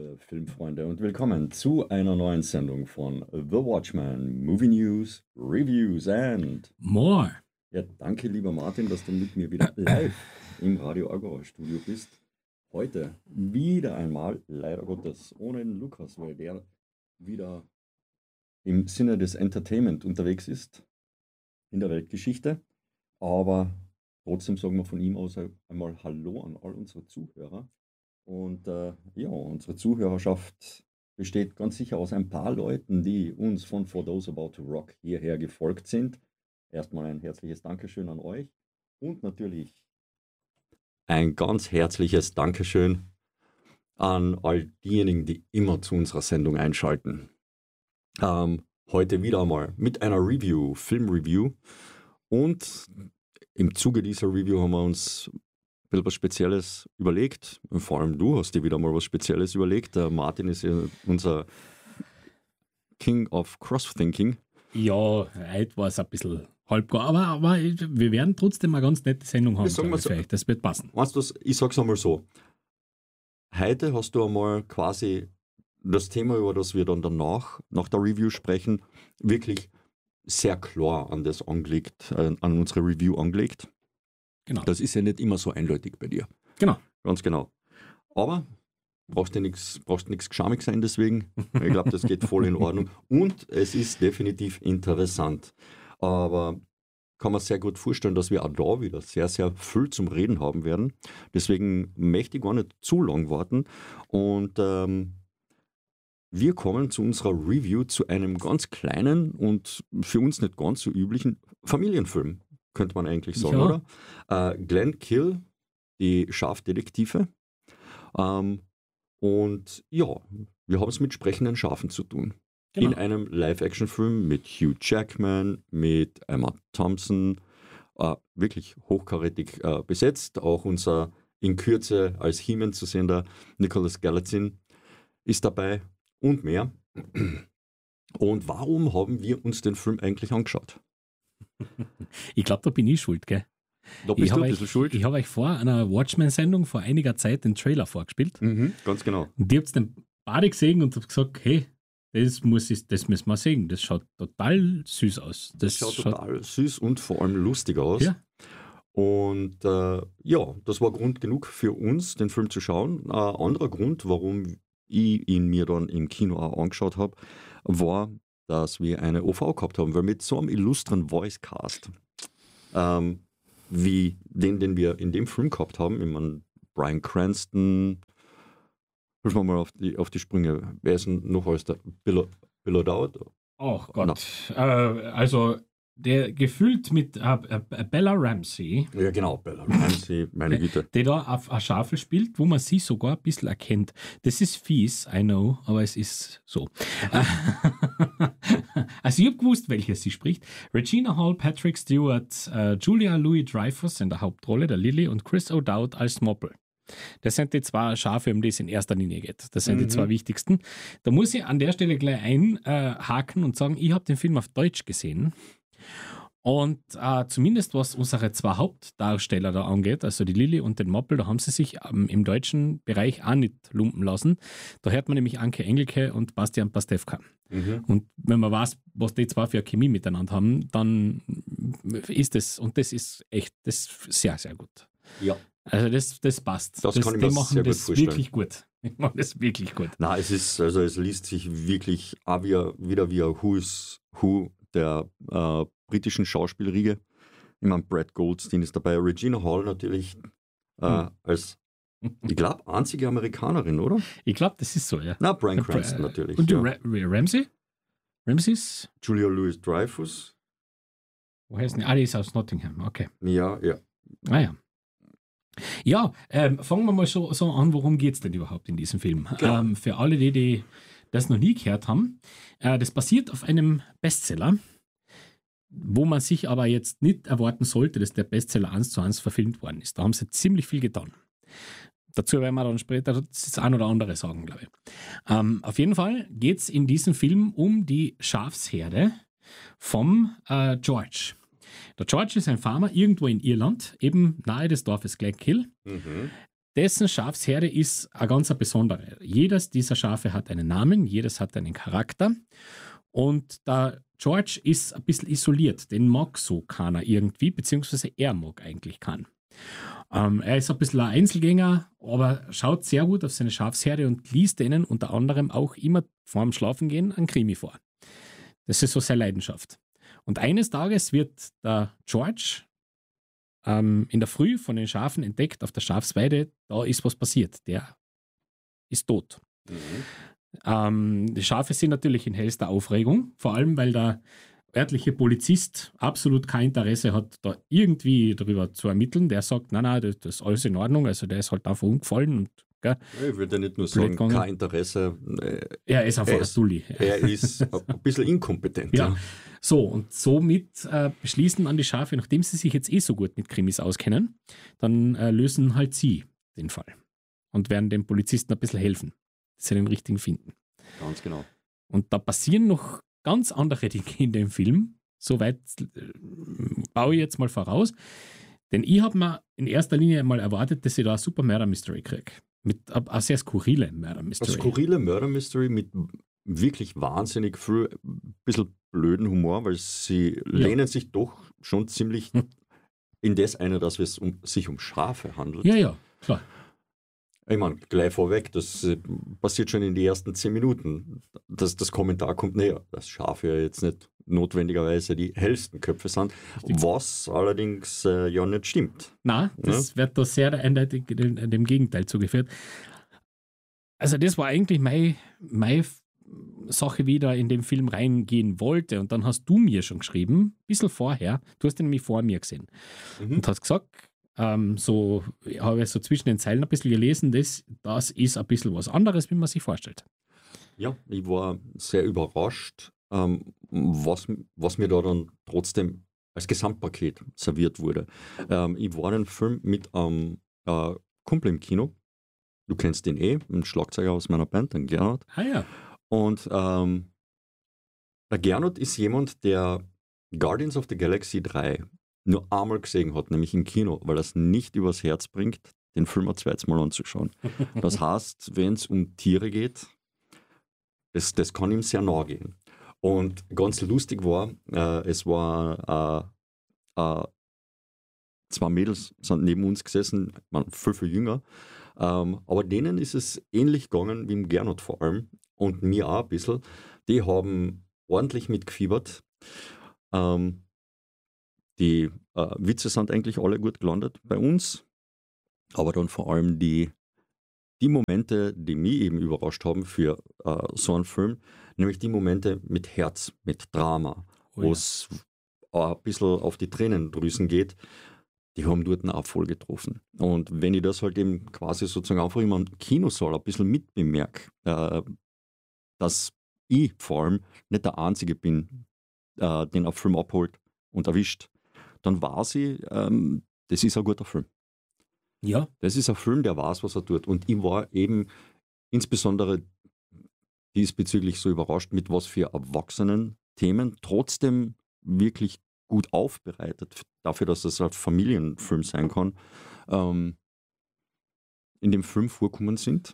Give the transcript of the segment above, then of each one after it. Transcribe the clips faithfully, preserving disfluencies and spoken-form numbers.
liebe Filmfreunde, und willkommen zu einer neuen Sendung von The Watchmen, Movie News, Reviews and More. Ja, danke, lieber Martin, dass du mit mir wieder live im Radio Agora Studio bist. Heute wieder einmal, leider Gottes, ohne den Lukas, weil der wieder im Sinne des Entertainment unterwegs ist in der Weltgeschichte. Aber trotzdem sagen wir von ihm aus einmal Hallo an all unsere Zuhörer. Und äh, ja, unsere Zuhörerschaft besteht ganz sicher aus ein paar Leuten, die uns von For Those About to Rock hierher gefolgt sind. Erstmal ein herzliches Dankeschön an euch und natürlich ein ganz herzliches Dankeschön an all diejenigen, die immer zu unserer Sendung einschalten. Ähm, heute wieder einmal mit einer Review, Filmreview, und im Zuge dieser Review haben wir uns ein bisschen was Spezielles überlegt. Vor allem du hast dir wieder mal was Spezielles überlegt. Der Martin ist ja unser King of Cross-Thinking. Ja, heute war es ein bisschen halbgar, aber, aber wir werden trotzdem eine ganz nette Sendung haben. Sagen wir so, vielleicht. Das wird passen. Weißt du, ich sag's einmal so. Heute hast du einmal quasi das Thema, über das wir dann danach, nach der Review sprechen, wirklich sehr klar an das angelegt, äh, an unsere Review angelegt. Genau. Das ist ja nicht immer so eindeutig bei dir. Genau. Ganz genau. Aber brauchst du nichts brauchst nichts geschamig sein deswegen. Ich glaube, das geht voll in Ordnung. Und es ist definitiv interessant. Aber kann man sehr gut vorstellen, dass wir auch da wieder sehr, sehr viel zum Reden haben werden. Deswegen möchte ich gar nicht zu lang warten. Und ähm, wir kommen zu unserer Review zu einem ganz kleinen und für uns nicht ganz so üblichen Familienfilm, könnte man eigentlich sagen, Ja. oder? Äh, Glenn Kill, die Schafdetektive. Ähm, und ja, wir haben es mit sprechenden Schafen zu tun. Genau. In einem Live-Action-Film mit Hugh Jackman, mit Emma Thompson, äh, wirklich hochkarätig äh, besetzt. Auch unser in Kürze als He-Man zu sehender Nicholas Gallatin ist dabei und mehr. Und warum haben wir uns den Film eigentlich angeschaut? Ich glaube, da bin ich schuld, gell? Da Ich bist du habe ein euch, bisschen schuld. ich hab euch vor einer Watchmen-Sendung vor einiger Zeit den Trailer vorgespielt. Mhm, ganz genau. Und ihr habt den beide gesehen und habt gesagt, hey, das, muss ich, das müssen wir sehen. Das schaut total süß aus. Das, Das, schaut total süß und vor allem lustig aus. Ja. Und äh, ja, das war Grund genug für uns, den Film zu schauen. Ein anderer Grund, warum ich ihn mir dann im Kino auch angeschaut habe, war, dass wir eine O V gehabt haben, weil mit so einem illustren Voicecast, ähm, wie den, den wir in dem Film gehabt haben, ich meine, Bryan Cranston, hilf mir mal auf die, auf die Sprünge, wer ist denn noch alles da? Bill, Bill O'Dowd? Oh Gott. Äh, also, der gefüllt mit äh, äh, Bella Ramsey, Ja, genau, Bella Ramsey, meine Güte. der da auf eine Schafe spielt, wo man sie sogar ein bisschen erkennt. Das ist fies, I know, aber es ist so. Also ich habe gewusst, welche sie spricht. Regina Hall, Patrick Stewart, äh, Julia Louis-Dreyfus in der Hauptrolle, der Lily, und Chris O'Dowd als Moppel. Das sind die zwei Schafe, um die es in erster Linie geht. Das sind Mhm. die zwei wichtigsten. Da muss ich an der Stelle gleich einhaken und sagen, ich habe den Film auf Deutsch gesehen. Und äh, zumindest was unsere zwei Hauptdarsteller da angeht, also die Lilly und den Moppel, da haben sie sich ähm, im deutschen Bereich auch nicht lumpen lassen. Da hört man nämlich Anke Engelke und Bastian Pastewka. Mhm. Und wenn man weiß, was die zwei für eine Chemie miteinander haben, dann ist das, und das ist echt, das ist sehr, sehr gut. Ja. Also das, das passt. Das kann ich die mir machen sehr gut das vorstellen. wirklich gut. Die machen das wirklich gut. Na, es ist, also es liest sich wirklich auch wie, wieder wie ein Who is Who der äh, britischen Schauspielriege. Ich meine, Brad Goldstein ist dabei, Regina Hall natürlich äh, Hm. als, ich glaube, einzige Amerikanerin, oder? Ich glaube, das ist so, ja. Na, Bryan Cranston natürlich. Und die ja. Ra Ra- Ramsey? Ramsey's? Julia Louis-Dreyfus. Woher ist denn? Ah, die ist aus Nottingham, okay. Ja, ja. Ah ja. Ja, ähm, fangen wir mal so, so an, worum geht es denn überhaupt in diesem Film? Genau. Ähm, für alle, die, die das noch nie gehört haben, äh, das basiert auf einem Bestseller, wo man sich aber jetzt nicht erwarten sollte, dass der Bestseller eins zu eins verfilmt worden ist. Da haben sie ziemlich viel getan. Dazu werden wir dann später das ein oder andere sagen, glaube ich. Ähm, auf jeden Fall geht es in diesem Film um die Schafsherde vom äh, George. Der George ist ein Farmer irgendwo in Irland, eben nahe des Dorfes Glenkill. Mhm. dessen Schafsherde ist eine ganz besondere. Jedes dieser Schafe hat einen Namen, jedes hat einen Charakter. Und der George ist ein bisschen isoliert. Den mag so keiner irgendwie, beziehungsweise er mag eigentlich keinen. Ähm, er ist ein bisschen ein Einzelgänger, aber schaut sehr gut auf seine Schafsherde und liest denen unter anderem auch immer vor dem Schlafengehen einen Krimi vor. Das ist so seine Leidenschaft. Und eines Tages wird der George ähm, in der Früh von den Schafen entdeckt auf der Schafsweide, da ist was passiert. Der ist tot. Mhm. Ähm, die Schafe sind natürlich in hellster Aufregung, vor allem weil der örtliche Polizist absolut kein Interesse hat, da irgendwie darüber zu ermitteln. Der sagt, nein, nein, das, das ist alles in Ordnung, also der ist halt einfach umgefallen. Und, gell, ich würde ja nicht nur sagen, gegangen. Kein Interesse. Äh, er ist einfach er ein Dulli. Er ist ein bisschen inkompetent. Ja. Ja. So, und somit äh, beschließen dann die Schafe, nachdem sie sich jetzt eh so gut mit Krimis auskennen, dann äh, lösen halt sie den Fall und werden dem Polizisten ein bisschen helfen, dass sie den richtigen finden. Ganz genau. Und da passieren noch ganz andere Dinge in dem Film. Soweit äh, baue ich jetzt mal voraus. Denn ich habe mir in erster Linie mal erwartet, dass ich da eine super Murder Mystery kriege. Mit einer sehr skurrile Murder Mystery. Eine skurrile Murder Mystery mit wirklich wahnsinnig viel, ein bisschen blöden Humor, weil sie ja. lehnen sich doch schon ziemlich hm. in das ein, dass es um, sich um Schafe handelt. Ja, ja, klar. Ich meine, gleich vorweg, das äh, passiert schon in den ersten zehn Minuten. Das, das Kommentar kommt näher, dass Schafe ja jetzt nicht notwendigerweise die hellsten Köpfe sind, Richtig. was allerdings äh, ja nicht stimmt. Nein, das ja? wird da sehr eindeutig dem, dem Gegenteil zugeführt. Also das war eigentlich meine, meine Sache, wie ich da in den Film reingehen wollte. Und dann hast du mir schon geschrieben, ein bisschen vorher, du hast ihn nämlich vor mir gesehen mhm. und hast gesagt, Ähm, so habe ich so zwischen den Zeilen ein bisschen gelesen, das, das ist ein bisschen was anderes, wie man sich vorstellt. Ja, ich war sehr überrascht, ähm, was, was mir da dann trotzdem als Gesamtpaket serviert wurde. Ähm, ich war in einem Film mit einem äh, Kumpel im Kino, du kennst den eh, ein Schlagzeuger aus meiner Band, den Gernot. Ah ja. Und ähm, der Gernot ist jemand, der Guardians of the Galaxy drei nur einmal gesehen hat, nämlich im Kino, weil er es nicht übers Herz bringt, den Film ein zweites Mal anzuschauen. Das heißt, wenn es um Tiere geht, das, das kann ihm sehr nahe gehen. Und ganz lustig war, äh, es war äh, äh, zwei Mädels sind neben uns gesessen, man, viel, viel jünger, ähm, aber denen ist es ähnlich gegangen wie im Gernot vor allem und mir auch ein bisschen. Die haben ordentlich mitgefiebert. Ähm, Die äh, Witze sind eigentlich alle gut gelandet bei uns, aber dann vor allem die, die Momente, die mich eben überrascht haben für äh, so einen Film, nämlich die Momente mit Herz, mit Drama, oh, wo es ja. ein bisschen auf die Tränendrüsen geht, die haben dort auch voll getroffen. Und wenn ich das halt eben quasi sozusagen einfach immer im Kinosaal ein bisschen mitbemerke, äh, dass ich vor allem nicht der Einzige bin, äh, den ein Film abholt und erwischt, dann weiß ich, ähm, das ist ein guter Film. Ja. Das ist ein Film, der weiß, was er tut. Und ich war eben insbesondere diesbezüglich so überrascht, mit was für erwachsenen Themen trotzdem wirklich gut aufbereitet, dafür, dass es ein Familienfilm sein kann, ähm, in dem Film vorkommen sind.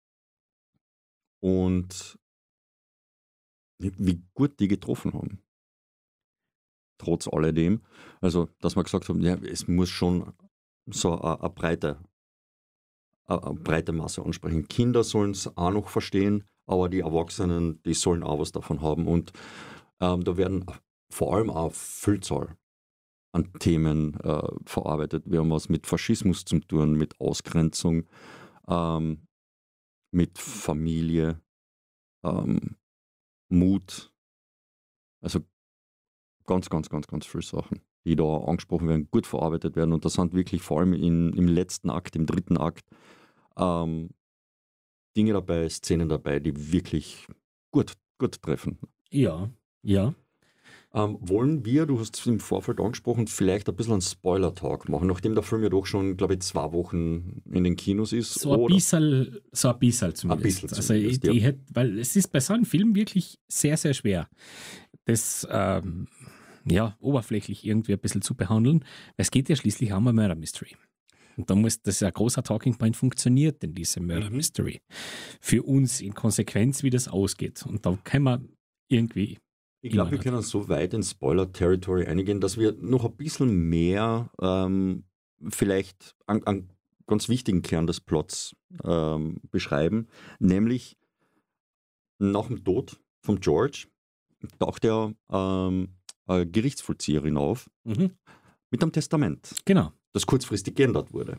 Und wie gut die getroffen haben. Trotz alledem. Also, dass wir gesagt haben, ja, es muss schon so eine, eine, breite, eine, eine breite Masse ansprechen. Kinder sollen es auch noch verstehen, aber die Erwachsenen, die sollen auch was davon haben. Und ähm, da werden vor allem auch Vielzahl an Themen äh, verarbeitet. Wir haben was mit Faschismus zu tun, mit Ausgrenzung, ähm, mit Familie, ähm, Mut. Also ganz, ganz, ganz, ganz viele Sachen, die da angesprochen werden, gut verarbeitet werden. Und das sind wirklich vor allem in, im letzten Akt, im dritten Akt, ähm, Dinge dabei, Szenen dabei, die wirklich gut, gut treffen. Ja, ja. Ähm, wollen wir, du hast es im Vorfeld angesprochen, vielleicht ein bisschen einen Spoiler-Talk machen, nachdem der Film ja doch schon, glaube ich, zwei Wochen in den Kinos ist? So ein bisschen, so ein bisschen zumindest. Ein bisschen also zumindest, ich, ja. ich hätte, weil es ist bei so einem Film wirklich sehr, sehr schwer, das ähm, ja, oberflächlich irgendwie ein bisschen zu behandeln. Es geht ja schließlich auch um ein Murder Mystery. Und da muss das ein großer Talking Point funktioniert, denn diese Murder Mystery. Für uns in Konsequenz, wie das ausgeht. Und da kann man irgendwie. Ich glaube, wir nicht. können so weit in Spoiler-Territory eingehen, dass wir noch ein bisschen mehr ähm, vielleicht an, an ganz wichtigen Kern des Plots ähm, beschreiben, nämlich nach dem Tod von George taucht er ähm, eine Gerichtsvollzieherin auf Mhm. mit einem Testament, Genau. das kurzfristig geändert wurde.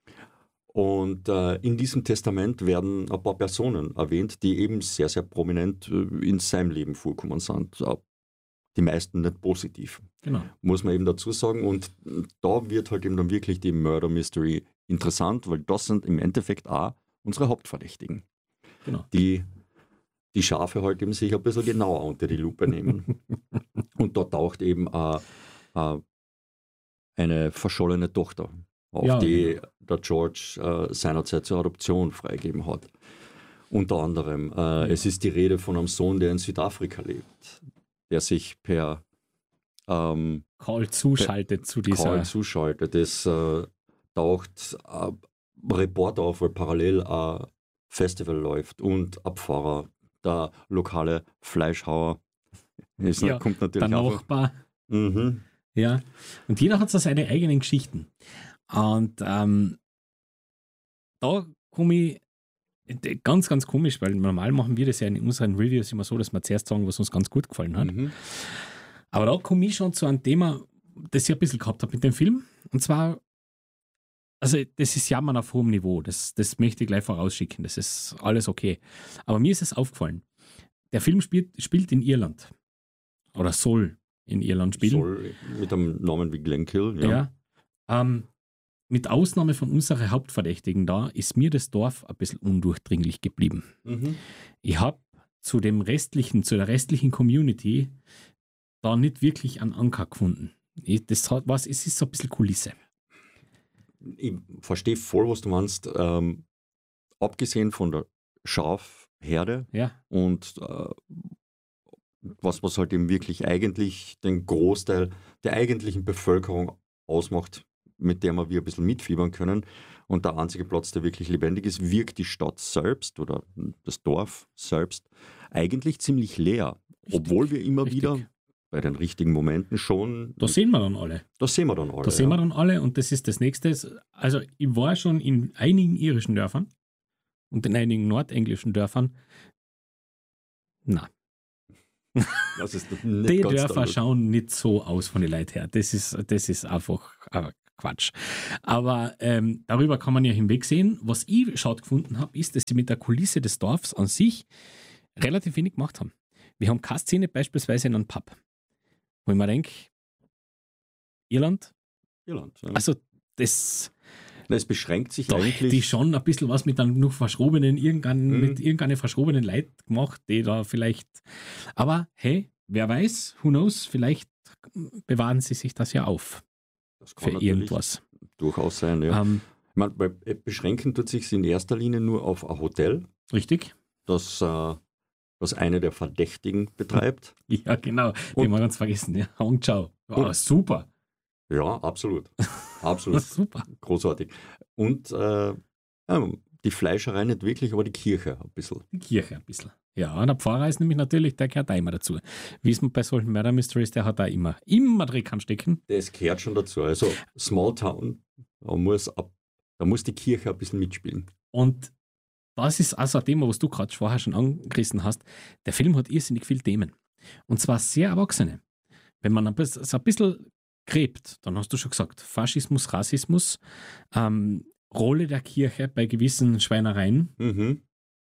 Und äh, in diesem Testament werden ein paar Personen erwähnt, die eben sehr, sehr prominent äh, in seinem Leben vorkommen sind. Äh, die meisten nicht positiv, Genau. muss man eben dazu sagen. Und da wird halt eben dann wirklich die Murder Mystery interessant, weil das sind im Endeffekt auch unsere Hauptverdächtigen, Genau. die die Schafe halt eben sich ein bisschen genauer unter die Lupe nehmen. Und da taucht eben äh, äh, eine verschollene Tochter auf, Ja, die genau. der George äh, seinerzeit zur Adoption freigegeben hat. Unter anderem, äh, es ist die Rede von einem Sohn, der in Südafrika lebt, der sich per ähm, Call zuschaltet zu dieser. Call zuschaltet. Es äh, taucht ein Reporter auf, weil parallel ein Festival läuft und Abfahrer, der lokale Fleischhauer, ist, Ja, kommt der natürlich auch. Nachbar. Mhm. Ja. Und jeder hat so seine eigenen Geschichten. Und ähm, da komme ich ganz, ganz komisch, weil normal machen wir das ja in unseren Reviews immer so, dass wir zuerst sagen, was uns ganz gut gefallen hat. Mhm. Aber da komme ich schon zu einem Thema, das ich ein bisschen gehabt habe mit dem Film. Und zwar, also das ist Jammern auf hohem Niveau. Das, das möchte ich gleich vorausschicken. Das ist alles okay. Aber mir ist es aufgefallen. Der Film spielt, spielt in Irland. Oder soll in Irland spielen. Soll mit einem Namen wie Glenkill, ja. Ja. Ähm, mit Ausnahme von unserer Hauptverdächtigen da, ist mir das Dorf ein bisschen undurchdringlich geblieben. Mhm. Ich habe zu dem restlichen, zu der restlichen Community da nicht wirklich einen Anker gefunden. Ich, das hat was, es ist so ein bisschen Kulisse. Ich verstehe voll, was du meinst. Ähm, abgesehen von der Schafherde Ja, und äh, was, was halt eben wirklich eigentlich den Großteil der eigentlichen Bevölkerung ausmacht, mit der wir ein bisschen mitfiebern können. Und der einzige Platz, der wirklich lebendig ist, wirkt die Stadt selbst oder das Dorf selbst eigentlich ziemlich leer. Richtig, Obwohl wir immer richtig. wieder bei den richtigen Momenten schon, da sehen wir dann alle. das sehen wir dann alle. Da sehen wir ja. dann alle und das ist das Nächste. Also ich war schon in einigen irischen Dörfern und in einigen nordenglischen Dörfern. Na, Das ist nicht die ganz Dörfer standard. schauen nicht so aus von den Leuten her. Das ist, das ist einfach äh, Quatsch. Aber ähm, darüber kann man ja hinwegsehen. Was ich schaut gefunden habe, ist, dass sie mit der Kulisse des Dorfs an sich relativ wenig gemacht haben. Wir haben keine Szene beispielsweise in einem Pub, wo ich mir denke, Irland, Irland. Ja. also das, Es beschränkt sich da eigentlich. hätte ich schon ein bisschen was mit einem noch verschrobenen, irgendein, Mhm. mit irgendeiner verschrobenen Leid gemacht, die da vielleicht, aber hey, wer weiß, who knows, vielleicht bewahren sie sich das ja auf Das kann für natürlich irgendwas. durchaus sein. Ja. Ähm, Ich meine, weil, äh, beschränken tut sich in erster Linie nur auf ein Hotel, richtig? das, äh, das eine der Verdächtigen betreibt. Ja, genau. Die Und- haben wir ganz vergessen. Ja, Hongzhou. Oh, Und- super. Ja, absolut. Absolut. Super. Großartig. Und äh, ja, die Fleischerei nicht wirklich, aber die Kirche ein bisschen. Die Kirche ein bisschen. Ja, der Pfarrer ist nämlich natürlich, der gehört da immer dazu. Wie es man bei solchen Murder Mysteries, der hat da immer, immer Dreck am Stecken. Das gehört schon dazu. Also Small Town, da muss, ab, da muss die Kirche ein bisschen mitspielen. Und das ist also ein Thema, was du gerade vorher schon angerissen hast. Der Film hat irrsinnig viele Themen. Und zwar sehr erwachsene. Wenn man ein bisschen, so ein bisschen gräbt, dann hast du schon gesagt, Faschismus, Rassismus, ähm, Rolle der Kirche bei gewissen Schweinereien. Mhm.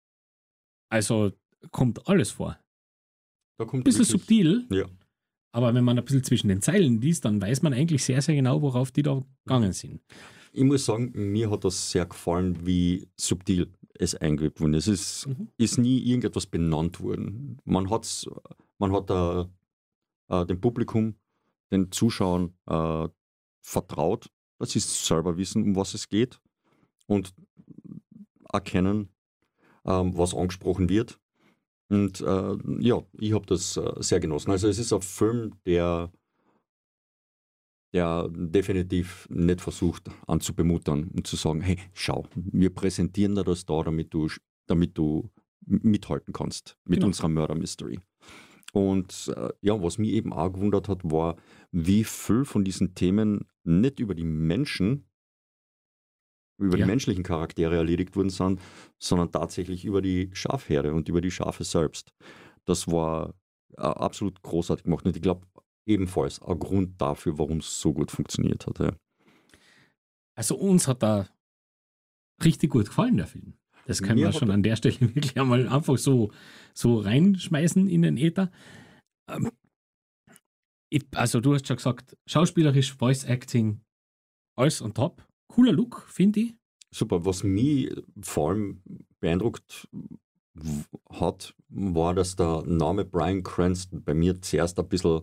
Also kommt alles vor. Da kommt Ein bisschen wirklich- subtil, Ja. aber wenn man ein bisschen zwischen den Zeilen liest, dann weiß man eigentlich sehr, sehr genau, worauf die da gegangen sind. Ich muss sagen, mir hat das sehr gefallen, wie subtil es eingeübt wurde. Es ist, Mhm. ist nie irgendetwas benannt worden. Man, hat's, man hat äh, äh, dem Publikum, den Zuschauern äh, vertraut, dass sie selber wissen, um was es geht und erkennen, ähm, was angesprochen wird. Und äh, ja, ich habe das äh, sehr genossen. Also es ist ein Film, der, der definitiv nicht versucht anzubemuttern und zu sagen, hey, schau, wir präsentieren dir das da, damit du, damit du mithalten kannst mit Genau. unserer Murder Mystery. Und äh, ja, was mich eben auch gewundert hat, war, wie viel von diesen Themen nicht über die Menschen, über Ja. die menschlichen Charaktere erledigt worden sind, sondern tatsächlich über die Schafherde und über die Schafe selbst. Das war äh, absolut großartig gemacht und ich glaube ebenfalls ein Grund dafür, warum es so gut funktioniert hat. Ja. Also uns hat da richtig gut gefallen, der Film. Das können Mir wir hat schon er- an der Stelle wirklich einmal einfach so, so reinschmeißen in den Äther. Ähm, ich, also du hast schon gesagt, schauspielerisch, Voice Acting, alles on top. Cooler Look, finde ich. Super, was mich vor allem beeindruckt w- hat, war, dass der Name Bryan Cranston bei mir zuerst ein bisschen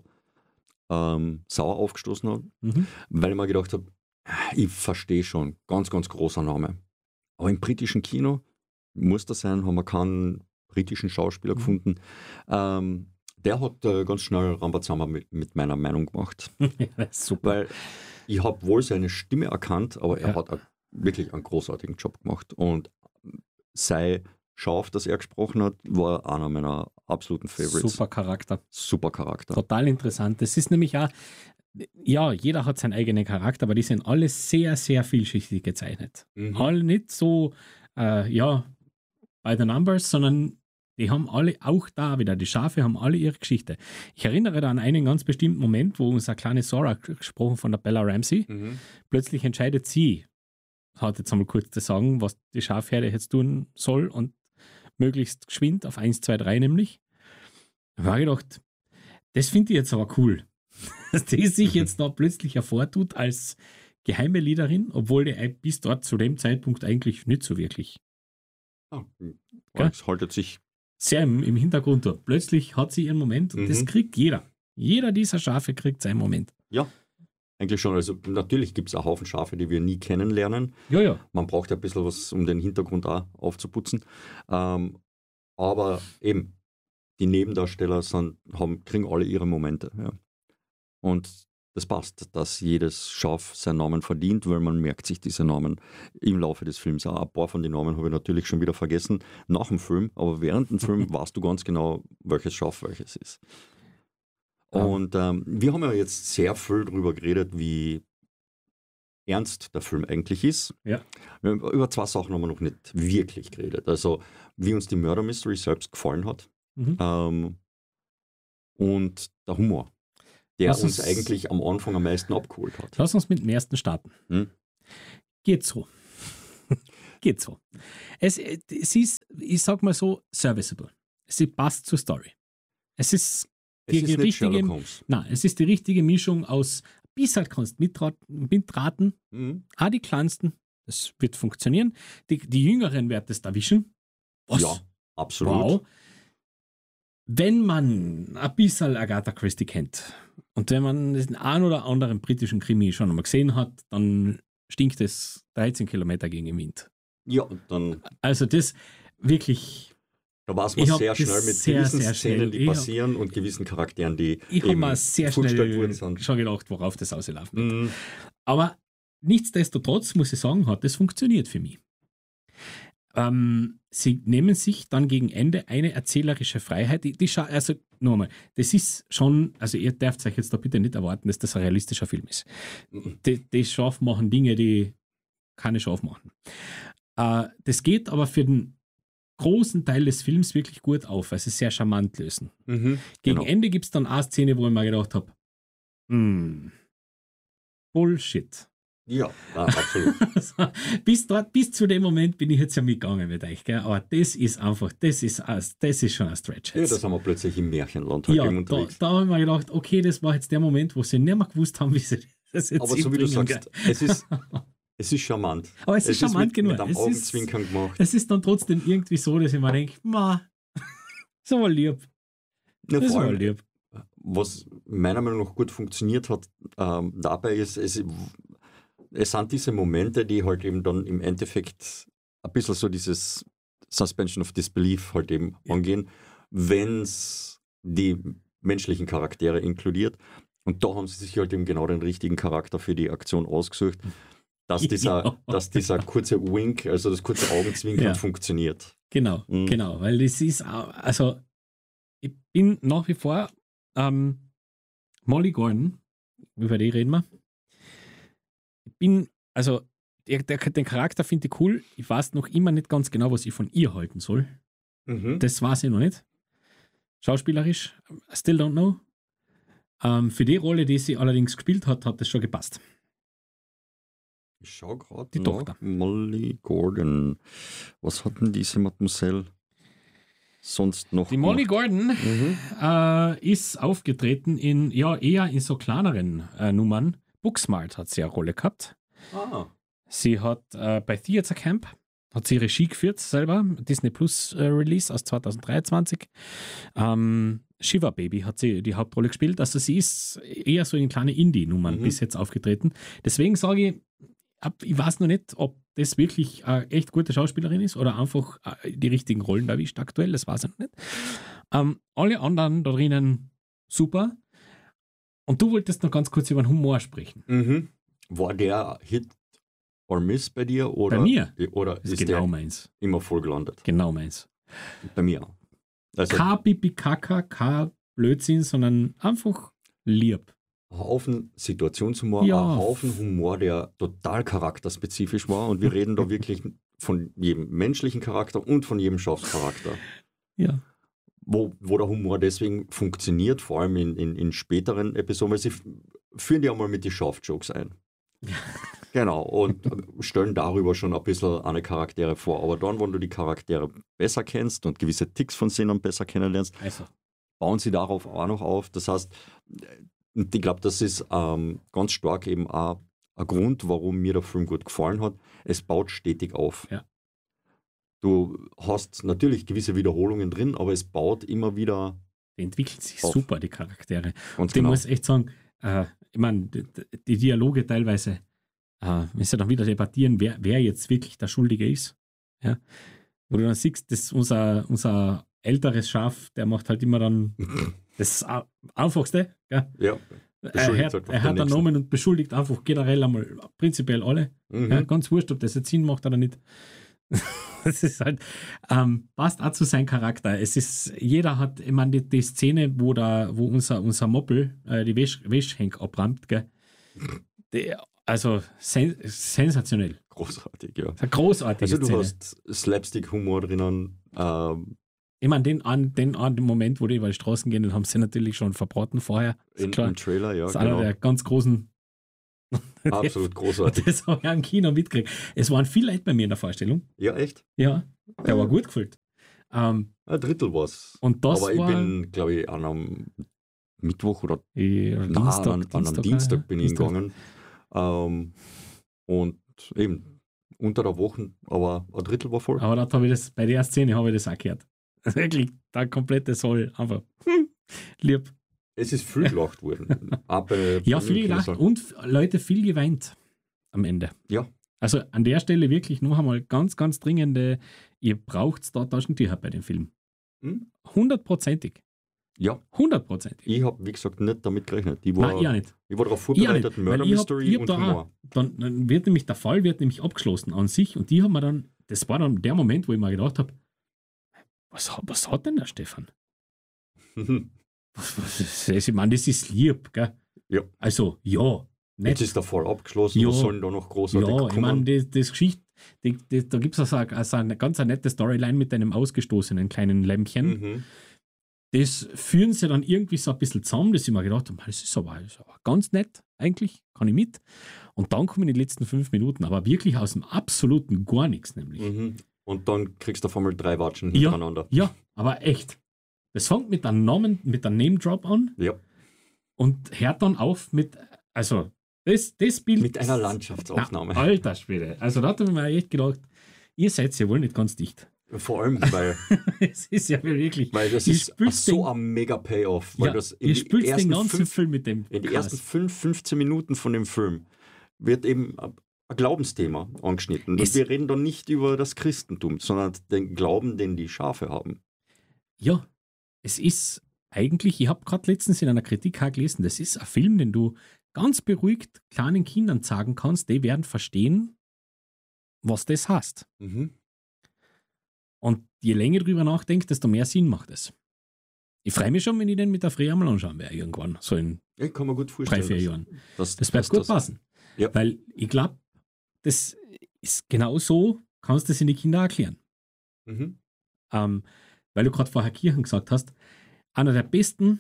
ähm, sauer aufgestoßen hat, Mhm. weil ich mir gedacht habe, ich verstehe schon, ganz, ganz großer Name. Aber im britischen Kino muss das sein, haben wir keinen britischen Schauspieler Mhm. gefunden. Ähm, der hat äh, ganz schnell Rambazamba mit, mit meiner Meinung gemacht, Ja, super. weil ich habe wohl seine Stimme erkannt, aber er Ja. hat a- wirklich einen großartigen Job gemacht. Und sein Schaf, das er gesprochen hat, war einer meiner absoluten Favorites. Super Charakter. Super Charakter. Total interessant. Das ist nämlich auch, ja, jeder hat seinen eigenen Charakter, aber die sind alle sehr, sehr vielschichtig gezeichnet. Mhm. Alle nicht so, äh, ja, by the numbers, sondern die haben alle, auch da wieder, die Schafe haben alle ihre Geschichte. Ich erinnere da an einen ganz bestimmten Moment, wo unsere kleine Sora, gesprochen von der Bella Ramsey, Mhm. plötzlich entscheidet sie, hat jetzt einmal kurz zu sagen, was die Schafherde jetzt tun soll und möglichst geschwind auf eins, zwei, drei nämlich. Da habe ich gedacht, das finde ich jetzt aber cool, dass die sich jetzt da plötzlich hervortut als geheime Leaderin, obwohl die bis dort zu dem Zeitpunkt eigentlich nicht so wirklich Ah, Gell? es haltet sich. sehr im, im Hintergrund dort. Plötzlich hat sie ihren Moment und das Mhm. kriegt jeder. Jeder dieser Schafe kriegt seinen Moment. Ja, eigentlich schon. Also natürlich gibt es einen Haufen Schafe, die wir nie kennenlernen. Ja, ja. Man braucht ja ein bisschen was, um den Hintergrund auch aufzuputzen. Ähm, aber eben, die Nebendarsteller sind, haben, kriegen alle ihre Momente. Ja. Und das passt, dass jedes Schaf seinen Namen verdient, weil man merkt sich diese Namen im Laufe des Films auch. Ein paar von den Namen habe ich natürlich schon wieder vergessen nach dem Film, aber während dem Film weißt du ganz genau, welches Schaf welches ist. Und ähm, wir haben ja jetzt sehr viel darüber geredet, wie ernst der Film eigentlich ist. Ja. Wir haben über zwei Sachen haben wir noch nicht wirklich geredet. Also wie uns die Murder Mystery selbst gefallen hat Mhm. ähm, und der Humor, der Lass uns uns- eigentlich am Anfang am meisten abgeholt hat. Lass uns mit dem ersten starten. Hm? Geht so. Geht so. Es, es ist, ich sag mal so, serviceable. Es passt zur Story. Es ist Es die ist nicht richtige, Sherlock Holmes. nein, es ist die richtige Mischung aus, bis halt kannst mitraten, mitraten, Mhm. auch die kleinsten, das wird funktionieren. Die, die Jüngeren werden es erwischen. Was? Ja, absolut. Wow. Wenn man ein bisschen Agatha Christie kennt und wenn man den einen oder anderen britischen Krimi schon einmal gesehen hat, dann stinkt es dreizehn Kilometer gegen den Wind. Ja, und dann Also das wirklich, da weiß Ich man hab sehr das schnell mit sehr, gewissen sehr Szenen, schnell- die ich hab- passieren und gewissen Charakteren, die ich habe eben mal sehr vorgestellt worden schnell sind. schon gedacht, worauf das auslaufen wird. Mhm. Aber nichtsdestotrotz muss ich sagen, hat das funktioniert für mich. Ähm, sie nehmen sich dann gegen Ende eine erzählerische Freiheit. Die, die scha- also nochmal, das ist schon, also ihr dürft euch jetzt da bitte nicht erwarten, dass das ein realistischer Film ist. Mhm. Die, die Schaf machen Dinge, die keine Schaf machen. Äh, das geht aber für den großen Teil des Films wirklich gut auf, weil sie es sehr charmant lösen. Mhm. Gegen Genau. Ende gibt es dann eine Szene, wo ich mir gedacht habe, hm, Bullshit. Ja, ah, absolut. Also, bis dort, bis zu dem Moment bin ich jetzt ja mitgegangen mit euch, gell? Aber das ist einfach, das ist, ein- das ist schon ein Stretch. Ja, Jetzt. das haben wir plötzlich im Märchenland halt Ja, eben da, unterwegs. da habe ich mir gedacht, okay, das war jetzt der Moment, wo sie nicht mehr gewusst haben, wie sie das jetzt Aber so wie du hinbringen, sagst, gell? es ist, es ist charmant. Aber es ist charmant mit, genug. Mit einem Es ist- Augenzwinkern gemacht. Es ist dann trotzdem irgendwie so, dass ich mir denke, ma, so mal lieb. Ja, Das vor war allem, lieb. was meiner Meinung nach gut funktioniert hat, ähm, dabei ist, es, es sind diese Momente, die halt eben dann im Endeffekt ein bisschen so dieses Suspension of Disbelief halt eben Ja. angehen, wenn es die menschlichen Charaktere inkludiert. Und da haben sie sich halt eben genau den richtigen Charakter für die Aktion ausgesucht, dass dieser, Ja. dass dieser kurze Wink, also das kurze Augenzwinkern Ja. funktioniert. Genau, Mhm. genau, weil das ist, au- also ich bin nach wie vor ähm, Molly Gordon, über die reden wir. Ich bin, also der, der, den Charakter finde ich cool. Ich weiß noch immer nicht ganz genau, was ich von ihr halten soll. Mhm. Das weiß ich noch nicht. Schauspielerisch, I still don't know. Ähm, für die Rolle, die sie allerdings gespielt hat, hat das schon gepasst. Ich schaue gerade Die nach. Tochter. Molly Gordon. Was hat denn diese Mademoiselle sonst noch Die Molly gemacht? Gordon Mhm. äh, ist aufgetreten in, ja, eher in so kleineren äh, Nummern. Booksmart hat sie eine Rolle gehabt. Ah. Sie hat äh, bei Theater Camp, hat sie Regie geführt selber, Disney Plus äh, Release aus zwanzig dreiundzwanzig. Ähm, Shiva Baby hat sie die Hauptrolle gespielt. Also sie ist eher so in kleine Indie-Nummern Mhm. bis jetzt aufgetreten. Deswegen sage ich, ab, ich weiß noch nicht, ob das wirklich eine echt gute Schauspielerin ist oder einfach äh, die richtigen Rollen erwischt aktuell, das weiß ich noch nicht. Ähm, alle anderen da drinnen super. Und du wolltest noch ganz kurz über den Humor sprechen. Mhm. War der Hit or Miss bei dir? Oder, Bei mir? Oder Das ist ist genau der meins. immer voll gelandet? Genau meins. Bei mir auch. Also Kein Pipi-Kaka, kein Blödsinn, sondern einfach lieb. ein Haufen Situationshumor, Ja. ein Haufen Humor, der total charakterspezifisch war. Und wir reden da wirklich von jedem menschlichen Charakter und von jedem Schafscharakter. Ja. Wo, wo der Humor deswegen funktioniert, vor allem in, in, in späteren Episoden, weil sie f- führen die einmal mit die Schaf-Jokes ein. Genau, und stellen darüber schon ein bisschen eine Charaktere vor. Aber dann, wenn du die Charaktere besser kennst und gewisse Ticks von denen besser kennenlernst, Also, bauen sie darauf auch noch auf. Das heißt, und ich glaube, das ist ähm, ganz stark eben auch ein Grund, warum mir der Film gut gefallen hat. Es baut stetig auf. Ja. Du hast natürlich gewisse Wiederholungen drin, aber es baut immer wieder die entwickeln sich Auf. super, die Charaktere. ganz Ich genau. muss echt sagen, äh, ich meine, die, die Dialoge teilweise, äh, wenn sie dann wieder debattieren, wer, wer jetzt wirklich der Schuldige ist. Ja? Wo du dann siehst, dass unser, unser älteres Schaf, der macht halt immer dann das Au- Einfachste. Gell? Ja. Er, Beschuldigt hat, halt er den hat einen Nächsten. Namen und beschuldigt einfach generell einmal prinzipiell alle. Mhm. Ja, ganz wurscht, ob das jetzt Sinn macht oder nicht. Das ist halt, ähm, passt auch zu seinem Charakter. Es ist, jeder hat, ich meine, die, die Szene, wo, da, wo unser, unser Moppel äh, die Wäsch, Wäschhänk abrammt, gell? Die, also sen, sensationell. Großartig, ja. Das ist eine großartige Also du Szene. hast Slapstick-Humor drinnen. Ähm, Ich meine, den, an, den, an den Moment, wo die über die Straßen gehen, den haben sie natürlich schon verbraten vorher. Ist in, klar. Im Trailer, ja, Das ist einer genau. der ganz großen. Absolut großartig. Das habe ich am Kino mitgekriegt. Es waren viele Leute bei mir in der Vorstellung. Ja, echt? Ja, der war gut gefüllt. Ähm, Ein Drittel war's. und das Aber ich war bin, glaube ich, an einem Mittwoch oder äh, na, Dienstag, an, an einem Dienstag ja, bin ich Dienstag. gegangen. Ähm, und eben unter der Woche, aber ein Drittel war voll. Aber da habe ich das, bei der Szene habe ich das auch gehört. Wirklich, der komplette Soll einfach hm, lieb. Es ist viel gelacht worden. Auch bei- Ja, bei viel den gelacht Kindern. und f- Leute viel geweint am Ende. Ja. Also an der Stelle wirklich noch einmal ganz, ganz dringende, ihr braucht da Taschentücher bei dem Film. Hm? Hundertprozentig. Ja, Hundertprozentig. ich habe, wie gesagt, nicht damit gerechnet. Ich Nein, war, ich auch nicht. ich war darauf Ich auch vorbereitet, nicht, weil Murder ich hab- Mystery ich hab und da auch- Humor. Dann, dann wird nämlich der Fall wird nämlich abgeschlossen an sich und die haben mir dann, das war dann der Moment, wo ich mir gedacht habe, was, hat- was hat denn der Stefan? Was, was ist das? Ich meine, das ist lieb, gell? Ja. Also, ja, Jetzt nicht. ist der Fall abgeschlossen, Ja. was sollen da noch großartig Ja, ich kommen? meine, das, das Geschichte, die, die, da gibt es also, also eine ganz eine nette Storyline mit einem ausgestoßenen kleinen Lämmchen. Mhm. Das führen sie dann irgendwie so ein bisschen zusammen, dass ich mir gedacht habe, das ist aber, das ist aber ganz nett, eigentlich, kann ich mit. Und dann kommen die letzten fünf Minuten, aber wirklich aus dem absoluten gar nichts, nämlich. Mhm. Und dann kriegst du auf einmal drei Watschen Ja. hintereinander. Ja, aber echt. Das fängt mit einem Namen, mit einem Name-Drop an Ja. und hört dann auf mit, also, das, das Bild. Mit einer Landschaftsaufnahme. Na, alter Schwede. Also, da habe ich mir echt gedacht, ihr seid ja wohl nicht ganz dicht. Vor allem, weil, Es ist ja wirklich. weil das Ihr ist spült so den- ein mega Payoff. Weil Ja, das in ihr die spült den ersten ganzen fünf, Film mit dem. in die Cast. ersten fünf, fünfzehn Minuten von dem Film wird eben ein ein Glaubensthema angeschnitten. Und Es- wir reden dann nicht über das Christentum, sondern den Glauben, den die Schafe haben. Ja, es ist, eigentlich, ich habe gerade letztens in einer Kritik auch gelesen, das ist ein Film, den du ganz beruhigt kleinen Kindern sagen kannst, die werden verstehen, was das heißt. Mhm. Und je länger ich drüber nachdenke, desto mehr Sinn macht es. Ich freue mich schon, wenn ich den mit der Frau einmal anschauen werde, irgendwann, so in Ich kann mir gut vorstellen. drei, vier dass- Jahren. dass- Das wird dass gut das- passen. Ja. Weil ich glaube, das ist genau so, kannst du das in die Kinder erklären. Mhm. Ähm, weil du gerade vorher Kirchen gesagt hast, einer der besten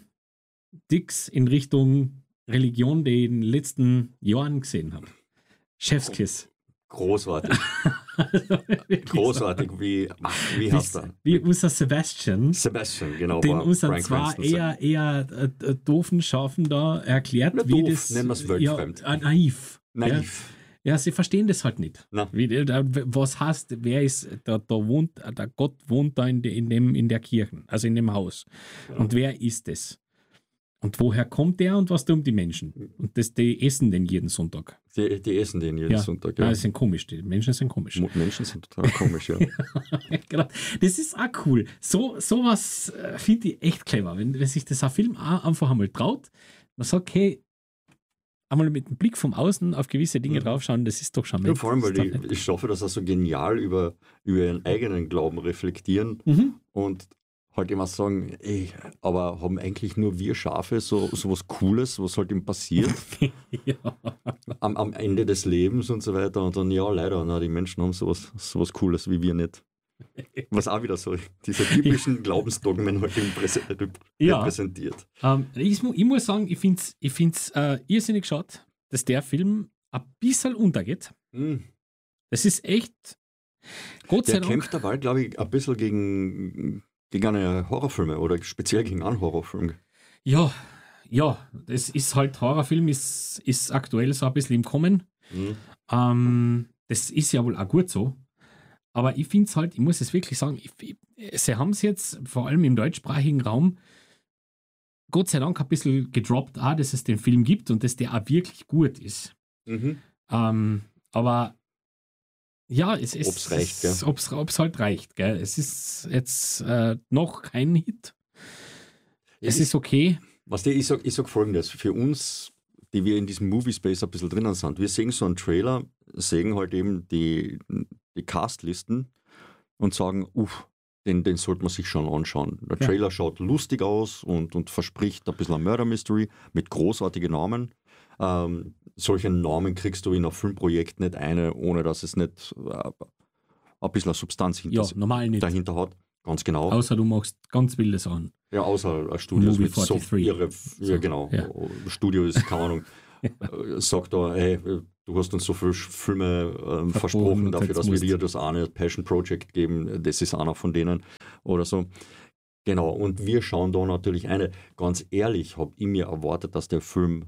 Dicks in Richtung Religion, die ich in den letzten Jahren gesehen habe. Chefskiss. Großartig. Also, wirklich Großartig. Wie, ach, wie so. heißt er? Wie unser Sebastian, Sebastian, genau. den war unseren Bryan zwar Cranston. eher, eher äh, äh, doofen Schafen da erklärt, Na, wie doof, das. nennen wir's weltfremd. Ja, äh, naiv. Naiv. Ja. ja, sie verstehen das halt nicht. Na. Wie, da, was heißt, wer ist, da, da wohnt, der Gott wohnt da in, de, in, dem, in der Kirche, also in dem Haus. Genau. Und wer ist es? Und woher kommt der und was tun die Menschen? Und das, die essen den jeden Sonntag. Die, die essen den jeden Ja. Sonntag. Ja. Ja. die sind komisch, die Menschen sind komisch. Mo- Menschen sind total komisch, ja. Genau. Das ist auch cool. So sowas äh, finde ich echt clever, wenn, wenn sich das ein Film auch einfach einmal traut. Man sagt, hey, einmal mit dem Blick vom Außen auf gewisse Dinge Mhm. draufschauen, das ist doch schon Ja, vor allem, weil das ist die, doch nett. ich schaffe das auch so genial über, über ihren eigenen Glauben reflektieren Mhm. und halt immer sagen, ey, aber haben eigentlich nur wir Schafe so, so was Cooles, was halt ihm passiert Ja. am, am Ende des Lebens und so weiter. Und dann, ja, leider, na, die Menschen haben sowas, sowas Cooles wie wir nicht. Was auch wieder so diese typischen Glaubensdogmen halt eben präse- rep- Ja. repräsentiert. Ähm, ich, mu- ich muss sagen, ich finde es ich find's, äh, irrsinnig schade, dass der Film ein bisschen untergeht. Hm. Das ist echt, Gott sei Der Dank. kämpft dabei, glaube ich, ein bisschen gegen, gegen eine Horrorfilme oder speziell gegen einen Horrorfilm. Ja, ja, das ist halt, Horrorfilm ist, ist aktuell so ein bisschen im Kommen. Hm. Ähm, das ist ja wohl auch gut so. Aber ich finde es halt, ich muss es wirklich sagen, ich, ich, sie haben es jetzt vor allem im deutschsprachigen Raum Gott sei Dank ein bisschen gedroppt, auch, dass es den Film gibt und dass der auch wirklich gut ist. Mhm. Ähm, aber ja, es ist. Ob's reicht, gell? Ob's, ob's halt reicht, gell? Es ist jetzt äh, noch kein Hit. Es Ich- ist okay. Was die, ich sage ich sag folgendes, für uns, die wir in diesem Movie Space ein bisschen drinnen sind, wir sehen so einen Trailer, sehen halt eben die, die Castlisten und sagen, uff, den, den sollte man sich schon anschauen. Der Ja. Trailer schaut lustig aus und, und verspricht ein bisschen ein Murder Mystery mit großartigen Namen. Ähm, solche Namen kriegst du in einem Filmprojekt nicht eine, ohne dass es nicht äh, ein bisschen eine Substanz hinter, Ja, normal nicht. dahinter hat. Ganz genau. Außer du machst ganz wilde Sachen. Ja, außer ein Studio Movie mit so forty-three. ihre, ja So, genau, ja. Studio ist, keine Ahnung, äh, sagt da, hey, du hast uns so viele Filme ähm, versprochen und dafür, jetzt dass wir musst- dir das eine Passion Project geben, das ist einer von denen oder so. Genau, und wir schauen da natürlich eine, ganz ehrlich, habe ich mir erwartet, dass der Film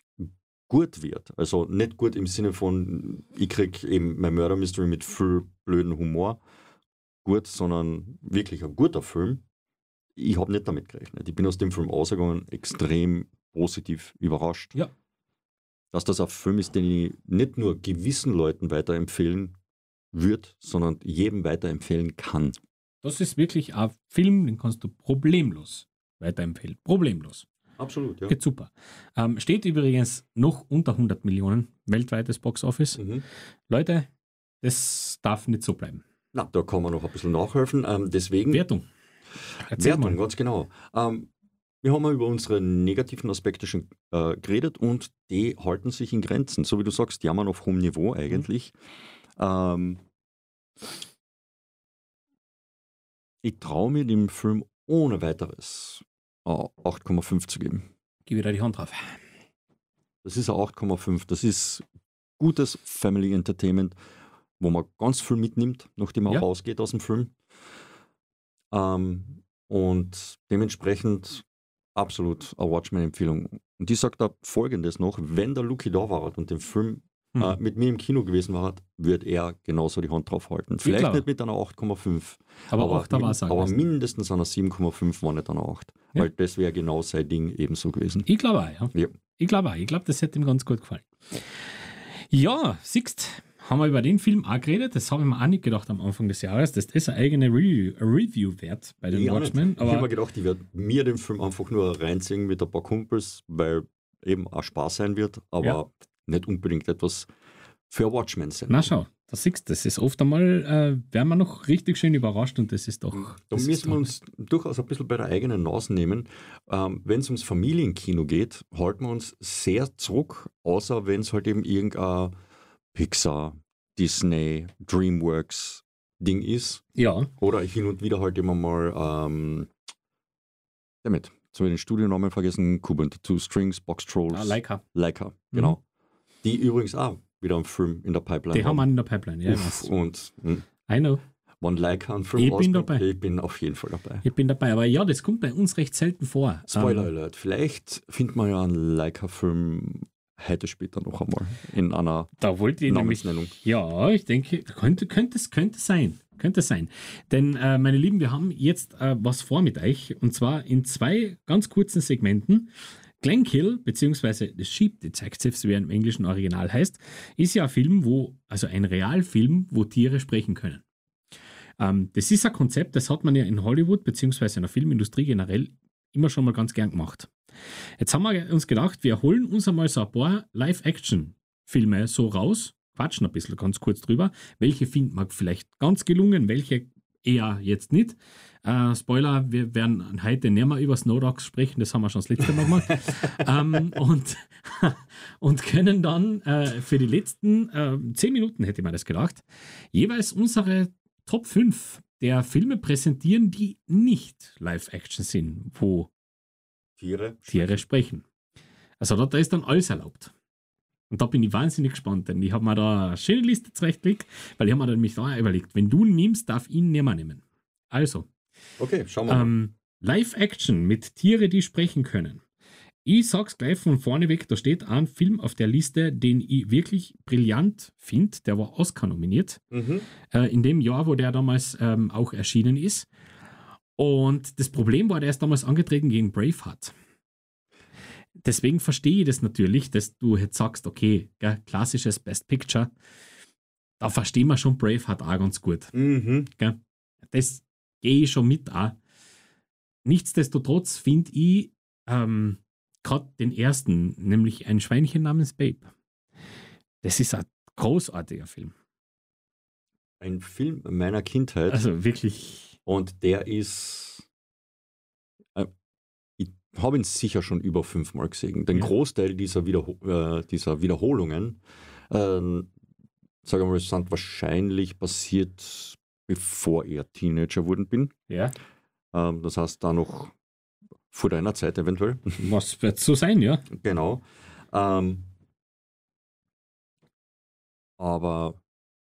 gut wird. Also nicht gut im Sinne von, ich kriege eben mein Murder Mystery mit viel blöden Humor gut, sondern wirklich ein guter Film. Ich habe nicht damit gerechnet. Ich bin aus dem Film ausgegangen, extrem positiv überrascht. Ja. Dass das ein Film ist, den ich nicht nur gewissen Leuten weiterempfehlen würde, sondern jedem weiterempfehlen kann. Das ist wirklich ein Film, den kannst du problemlos weiterempfehlen. Problemlos. Absolut, ja. Geht super. Ähm, steht übrigens noch unter hundert Millionen weltweites Boxoffice. Mhm. Leute, das darf nicht so bleiben. Na, da kann man noch ein bisschen nachhelfen. Ähm, deswegen, Wertung. Erzähl Wertung, mal. ganz genau. Ähm, wir haben ja über unsere negativen Aspekte schon äh, geredet und die halten sich in Grenzen. So wie du sagst, jammern auf hohem Niveau eigentlich. Ähm, ich traue mir dem Film ohne weiteres äh, acht Komma fünf zu geben. Gib wieder die Hand drauf. Das ist ein acht Komma fünf. Das ist gutes Family Entertainment, wo man ganz viel mitnimmt, nachdem man Ja. rausgeht aus dem Film. Ähm, und dementsprechend absolut eine Watchmen-Empfehlung. Und die sagt da Folgendes noch: Wenn der Luki da war und den Film Hm. äh, mit mir im Kino gewesen war, würde er genauso die Hand drauf halten. Vielleicht klar. nicht mit einer acht Komma fünf, Aber auch da min- war es aber auch. mindestens einer sieben Komma fünf, war nicht einer acht. Ja. Weil das wäre genau sein Ding ebenso gewesen. Ich glaube auch, ja. Ja. Ich glaube auch. Ich glaube, das hätte ihm ganz gut gefallen. Ja, siehst, haben wir über den Film auch geredet. Das habe ich mir auch nicht gedacht am Anfang des Jahres, dass das eine eigene Review, eine Review wert bei den Ich auch Watchmen. nicht. Ich habe Aber mir gedacht, ich werde mir den Film einfach nur reinziehen mit ein paar Kumpels, weil eben auch Spaß sein wird, aber Ja. nicht unbedingt etwas für Watchmen sein. na schau, da siehst du, das ist oft einmal, äh, werden wir noch richtig schön überrascht und das ist doch. Da das ist müssen wir toll. uns durchaus ein bisschen bei der eigenen Nase nehmen. Ähm, wenn es ums Familienkino geht, halten wir uns sehr zurück, außer wenn es halt eben irgendein Pixar, Disney, Dreamworks Ding ist. Ja, Oder hin und wieder halt immer mal, ähm, damit, jetzt habe ich den Studionamen vergessen, Kuba and the Two Strings, Box Trolls, ah, Leica. Leica, Mhm. genau. Die übrigens auch wieder einen Film in der Pipeline Die haben wir in der Pipeline. Ja, ich Uff, weiß. und hm, I know. wenn Leica einen Film Ich bin rausbringt, dabei. ich bin auf jeden Fall dabei. Ich bin dabei. Aber ja, das kommt bei uns recht selten vor. Spoiler Ähm, Alert, vielleicht findet man ja einen Leica-Film heute später noch einmal in einer da wollte ich nämlich. Namensnennung. Ja, ich denke, könnte, könnte, es könnte sein. Könnte sein. Denn, äh, meine Lieben, wir haben jetzt äh, was vor mit euch. Und zwar in zwei ganz kurzen Segmenten. Glenkill, beziehungsweise The Sheep Detectives, wie er im englischen Original heißt, ist ja ein Film, wo, also ein Realfilm, wo Tiere sprechen können. Ähm, das ist ein Konzept, das hat man ja in Hollywood, beziehungsweise in der Filmindustrie generell immer schon mal ganz gern gemacht. Jetzt haben wir uns gedacht, wir holen uns einmal so ein paar Live-Action-Filme so raus, quatschen ein bisschen ganz kurz drüber. Welche finden wir vielleicht ganz gelungen, welche eher jetzt nicht. Äh, Spoiler, wir werden heute nicht mehr über Snow Dogs sprechen, das haben wir schon das letzte Mal gemacht. ähm, und, und können dann äh, für die letzten äh, zehn Minuten, hätte ich mir das gedacht, jeweils unsere Top fünf der Filme präsentieren, die nicht Live-Action sind, wo Tiere. Tiere sprechen. Also da, da ist dann alles erlaubt. Und da bin ich wahnsinnig gespannt, denn ich habe mir da eine schöne Liste zurechtgelegt, weil ich habe mir dann nämlich da überlegt, wenn du ihn nimmst, darf ich ihn nicht mehr nehmen. Also, Okay, schauen wir mal. ähm, Live-Action mit Tiere, die sprechen können. Ich sag's gleich von vorne weg, da steht ein Film auf der Liste, den ich wirklich brillant finde, der war Oscar nominiert, Mhm. äh, in dem Jahr, wo der damals ähm, auch erschienen ist. Und das Problem war, der ist damals angetreten gegen Braveheart. Deswegen verstehe ich das natürlich, dass du jetzt sagst, okay, gell, klassisches Best Picture, da verstehen wir schon Braveheart auch ganz gut. Mhm. Gell? Das gehe ich schon mit auch. Nichtsdestotrotz finde ich ähm, gerade den ersten, nämlich ein Schweinchen namens Babe. Das ist ein großartiger Film. Ein Film meiner Kindheit. Also wirklich, Und der ist. Äh, ich habe ihn sicher schon über fünfmal gesehen. Den Ja. Großteil dieser, Wiederho äh, dieser Wiederholungen, ähm, sagen wir mal, sind wahrscheinlich passiert, bevor ich Teenager geworden bin. ja, Ähm, das heißt, da noch vor deiner Zeit eventuell. was wird so sein, ja? Genau. Ähm, aber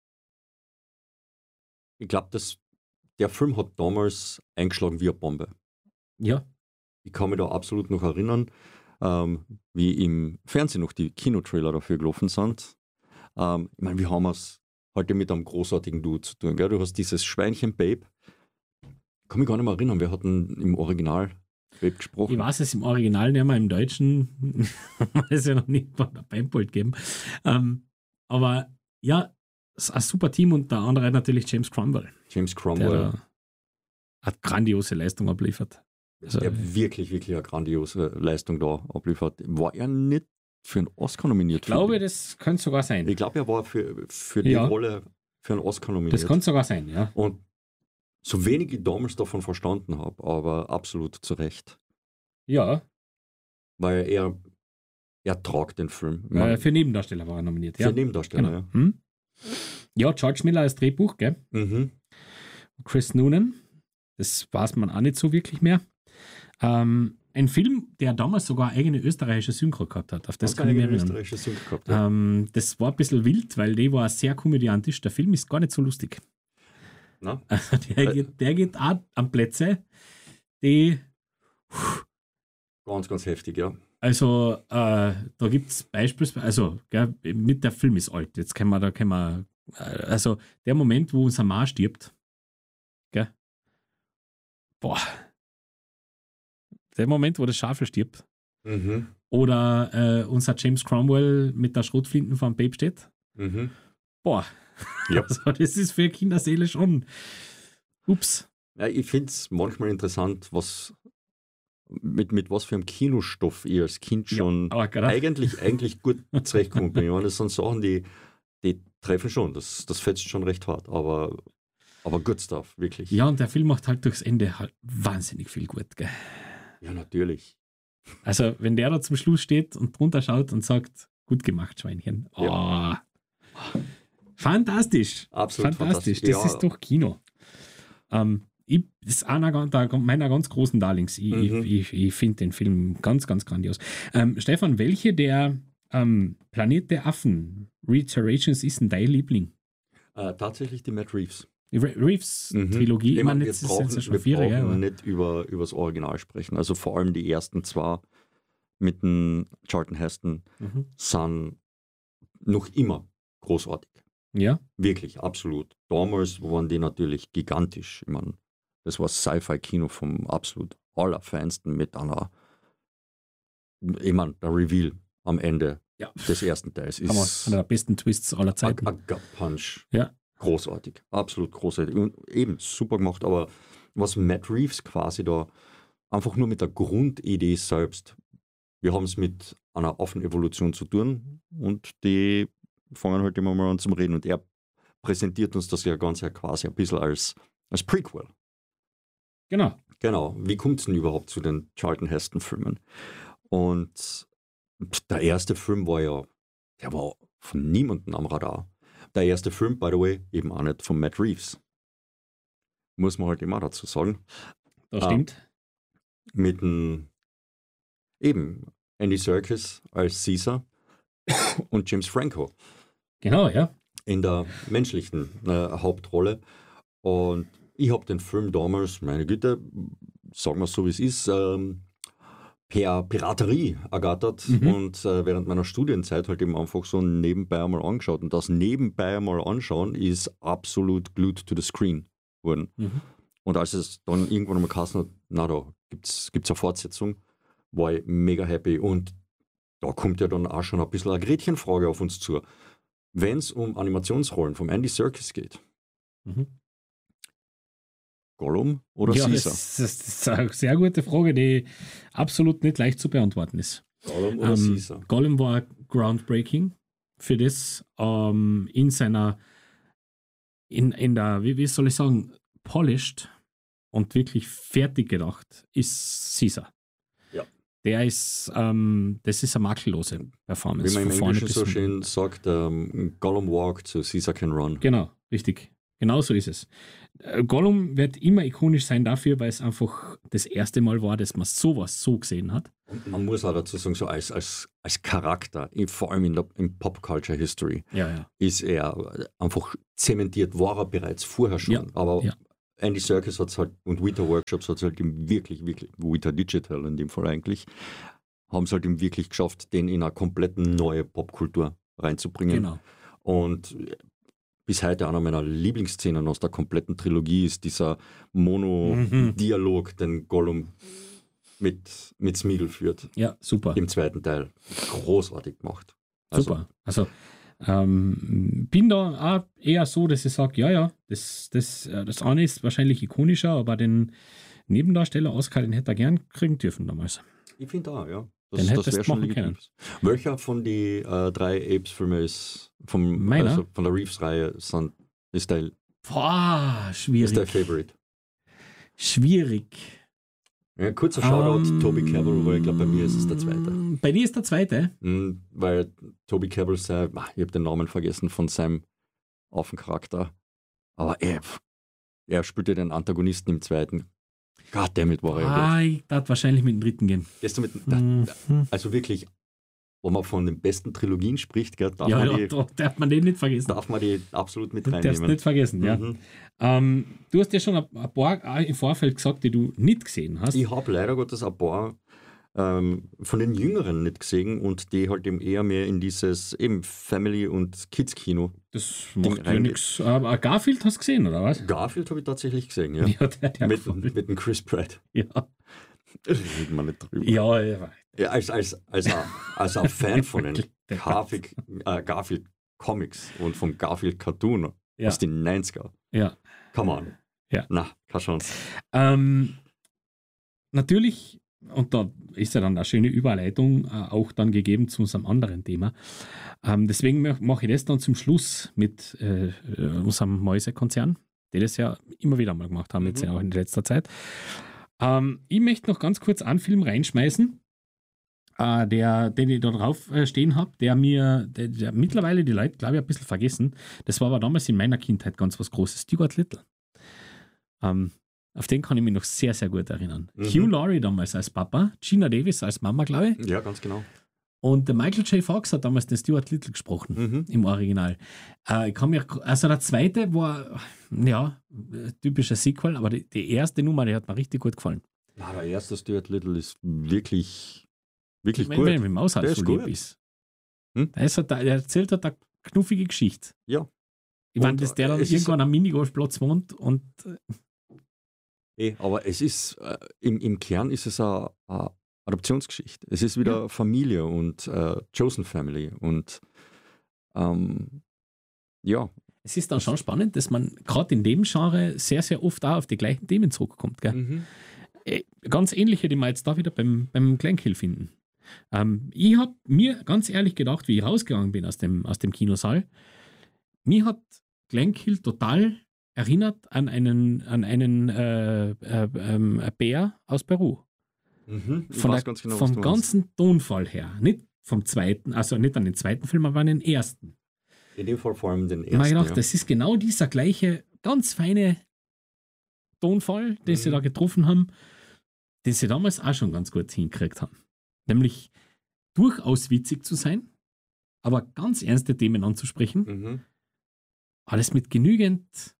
ich glaube, der Film hat damals eingeschlagen wie eine Bombe. Ja, Ich kann mich da absolut noch erinnern, ähm, wie im Fernsehen noch die Kinotrailer dafür gelaufen sind. Ähm, ich meine, wir haben es heute mit einem großartigen Dude zu tun. Gell? Du hast dieses Schweinchen Babe. Ich kann mich gar nicht mehr erinnern, wir hatten im Original Babe gesprochen. ich weiß es im Original nicht mehr, im Deutschen hat es ja noch nicht mal ein Beinbolt gegeben. Ähm, aber ja, es ist ein super Team und der andere natürlich James Cromwell, James der Cromwell, da eine grandiose Leistung abliefert. Also, der wirklich, wirklich eine grandiose Leistung da abliefert. War er nicht für einen Oscar nominiert? ich glaube, das könnte sogar sein. Ich glaube, er war für, für die Ja. Rolle für einen Oscar nominiert. Das könnte sogar sein, ja. Und so wenig ich damals davon verstanden habe, aber absolut zu Recht. Ja, Weil er, er tragt den Film. Ich äh, meine, für Nebendarsteller war er nominiert. für Ja, Nebendarsteller, genau. Hm? Ja, George Miller als Drehbuch, gell? ja. Mhm. Chris Noonan, das weiß man auch nicht so wirklich mehr. Ähm, ein Film, der damals sogar eigene österreichische Synchro gehabt hat. Auf das Hat kann ich mich eine erinnern. österreichische Synchro gehabt, ja. Ähm, das war ein bisschen wild, weil die war sehr komödiantisch. Der Film ist gar nicht so lustig. Na? Also der, Äh. geht, der geht auch an Plätze, die, Ganz, ganz heftig, ja. also äh, da gibt es beispielsweise, also gell, mit der Film ist alt, jetzt können wir, da können wir, äh, also der Moment, wo unser Ma stirbt, gell, boah, der Moment, wo das Schafel stirbt, Mhm. oder äh, unser James Cromwell mit der Schrotflinten vom Babe steht, Mhm. boah, Ja. also das ist für Kinderseele schon, ups. Ja, ich finde es manchmal interessant, was mit, mit was für einem Kinostoff ich als Kind schon aber gerade- eigentlich, eigentlich gut zurechtgekommen bin. Ich meine, das sind Sachen, die, die treffen schon, das, das fetzt schon recht hart, aber, aber good stuff, wirklich. Ja, und der Film macht halt durchs Ende halt wahnsinnig viel gut, gell. Ja, natürlich. Also, wenn der da zum Schluss steht und drunter schaut und sagt, gut gemacht, Schweinchen. Oh, Ja. fantastisch. Absolut Fantastisch. fantastisch. Das Ja. ist doch Kino. Ähm, ich, das ist einer gan- der- meiner ganz großen Darlings. Ich, Mhm. ich, ich, ich finde den Film ganz, ganz grandios. Ähm, Stefan, welche der ähm, Planet der Affen Reiterations ist denn dein Liebling? Äh, tatsächlich die Matt Reeves. Die Re- Reeves-Trilogie. Ich Ich meine, meine, wir jetzt ist brauchen, es ja schon wir vier, brauchen ja, aber- nicht über, über das Original sprechen. Also vor allem die ersten zwei mit dem Charlton Heston Mhm. sind noch immer großartig. Ja, Wirklich, absolut. Damals waren die natürlich gigantisch. Ich meine, das war Sci-Fi-Kino vom absolut allerfeinsten mit einer, ich meine, der Reveal am Ende ja. des ersten Teils Hammer. ist Einer der besten Twists aller Zeiten. ein Gut Punch. Ja. Großartig, absolut großartig. Und eben super gemacht, aber was Matt Reeves quasi da einfach nur mit der Grundidee selbst, wir haben es mit einer Affenevolution zu tun und die fangen halt immer mal an zum Reden und er präsentiert uns das ja ganz ja quasi ein bisschen als, als Prequel. Genau. Genau, wie kommt es denn überhaupt zu den Charlton Heston-Filmen? Und der erste Film war ja, der war von niemandem am Radar. Der erste Film, by the way, eben auch nicht von Matt Reeves. Muss man halt immer dazu sagen. Das Ah. stimmt. Mit dem eben Andy Serkis als Caesar und James Franco Genau, ja. in der menschlichen äh, Hauptrolle. Und ich habe den Film damals, meine Güte, sagen wir es so wie es ist, ähm, per Piraterie ergattert Mhm. und äh, während meiner Studienzeit halt eben einfach so nebenbei einmal angeschaut. Und das nebenbei einmal anschauen ist absolut glued to the screen worden. Mhm. Und als es dann irgendwann einmal geheißen hat, na da gibt es eine Fortsetzung, war ich mega happy. Und da kommt ja dann auch schon ein bisschen eine Gretchenfrage auf uns zu. Wenn es um Animationsrollen vom Andy Serkis geht, Mhm. Gollum oder ja, Caesar? das, das, das ist eine sehr gute Frage, die absolut nicht leicht zu beantworten ist. Gollum oder Ähm, Caesar? Gollum war groundbreaking für das ähm, in seiner, in, in der, wie, wie soll ich sagen, polished und wirklich fertig gedacht ist Caesar. Ja. Der ist, ähm, das ist eine makellose Wie Performance. man im von vorne Englischen bis so hinten. schön sagt, ähm, Gollum walked, so Caesar can run. Genau, richtig. Genau so ist es. Äh, Gollum wird immer ikonisch sein dafür, weil es einfach das erste Mal war, dass man sowas so gesehen hat. Und man muss auch dazu sagen, so als, als, als Charakter, in- vor allem in der in Pop-Culture-History, Ja, ja. ist er einfach zementiert, war er bereits vorher schon. Ja, Aber ja. Andy Serkis hat es halt, und Weta Workshops hat es halt eben wirklich, wirklich, Weta Digital in dem Fall eigentlich, haben es halt eben wirklich geschafft, den in eine komplett neue Popkultur reinzubringen. Genau. Und bis heute einer meiner Lieblingsszenen aus der kompletten Trilogie ist dieser Mhm. Mono-Dialog, den Gollum mit, mit Smeagol führt. Ja, super. Im zweiten Teil. Großartig gemacht. Also, Super. Also ähm, bin da auch eher so, dass ich sage, ja, ja, das, das, äh, das eine ist wahrscheinlich ikonischer, aber den Nebendarsteller Oscar, den hätte er gern kriegen dürfen damals. Ich finde auch, ja. Den hättest wär du machen können. Welcher von den äh, drei Apes-Filmen ist, vom, Meiner? also von der Reeves-Reihe, sind- ist der, Boah, ist schwierig. der Favorite? Schwierig. Ja, kurzer Shoutout, Ähm, Toby Cabell, weil ich glaube, bei mir ist es der zweite. Bei dir ist der zweite? Mhm, weil Toby Cabell, sei, ah, ich habe den Namen vergessen von seinem Affencharakter, aber er, er spielte den Antagonisten im zweiten. Goddammit, war er ja gut. Ah, ich darf wahrscheinlich mit dem dritten gehen. Gehst du mit, da, Mhm. also wirklich, wenn man von den besten Trilogien spricht, gell, darf, Ja, man ja, die, da darf man den nicht vergessen. darf man die absolut mit Du darfst reinnehmen. nicht vergessen, ja. Mhm. Ähm, du hast ja schon ein, ein paar auch im Vorfeld gesagt, die du nicht gesehen hast. Ich habe leider Gottes ein paar ähm, von den Jüngeren nicht gesehen und die halt eben eher mehr in dieses eben Family- und Kids-Kino. Das Ding macht ja reingeht. nichts. Aber Garfield hast du gesehen, oder was? Garfield habe ich tatsächlich gesehen, ja. Ja, der, der mit, gefällt. mit dem Chris Pratt. ja. Reden wir nicht drüber. Ja, ja. Ja, als, als, als, ein, als ein Fan von den Der- Garfield, äh, Garfield Comics und vom Garfield Cartoon Ja. aus den neunziger. Ja. Come on. Ja. Na, keine Chance. Ähm, natürlich, und da ist ja dann eine schöne Überleitung äh, auch dann gegeben zu unserem anderen Thema. Ähm, deswegen mach- mache ich das dann zum Schluss mit äh, unserem Mäusekonzern, die das ja immer wieder mal gemacht haben, jetzt Mhm. ja auch in letzter Zeit. Ähm, ich möchte noch ganz kurz einen Film reinschmeißen, äh, der, den ich da drauf äh, stehen habe, der mir, der, der mittlerweile die Leute, glaube ich, ein bisschen vergessen. Das war aber damals in meiner Kindheit ganz was Großes. Stuart Little. Ähm, auf den kann ich mich noch sehr, sehr gut erinnern. Mhm. Hugh Laurie damals als Papa, Gina Davis als Mama, glaube ich. Ja, ganz genau. Und der Michael J. Fox hat damals den Stuart Little gesprochen, Mhm. im Original. Äh, ich kann mir, also der zweite war, ja, typischer Sequel, aber die, die erste Nummer, die hat mir richtig gut gefallen. Na, der erste Stuart Little ist wirklich, wirklich Wenn, gut. wenn mit dem Haushalt Der ist so gut. lieb ist. Hm? Der, ist halt, der erzählt halt eine knuffige Geschichte. Ja. Ich meine, Und, dass der dann äh, es ist- irgendwann am Minigolfplatz wohnt und äh, Eh, aber es ist, äh, im, im Kern ist es eine, eine Adoptionsgeschichte. Es ist wieder Familie und äh, Chosen Family und ähm, ja, es ist dann schon spannend, dass man gerade in dem Genre sehr, sehr oft auch auf die gleichen Themen zurückkommt. Gell? mhm. Äh, Ganz ähnliche, die wir jetzt da wieder beim, beim Glenkill finden. Ähm, ich habe mir ganz ehrlich gedacht, wie ich rausgegangen bin aus dem, aus dem Kinosaal, mir hat Glenkill total erinnert an einen, an einen äh, äh, ähm, Bär aus Peru. Mhm. Ich Von weiß der, ganz genau, was vom du meinst. ganzen Tonfall her. Nicht vom zweiten, also nicht an den zweiten Film, aber an den ersten. In dem Fall vor allem den Ich habe ersten. gedacht, ja. das ist genau dieser gleiche, ganz feine Tonfall, den sie Mhm. da getroffen haben, den sie damals auch schon ganz gut hingekriegt haben. Nämlich durchaus witzig zu sein, aber ganz ernste Themen anzusprechen, Mhm. alles mit genügend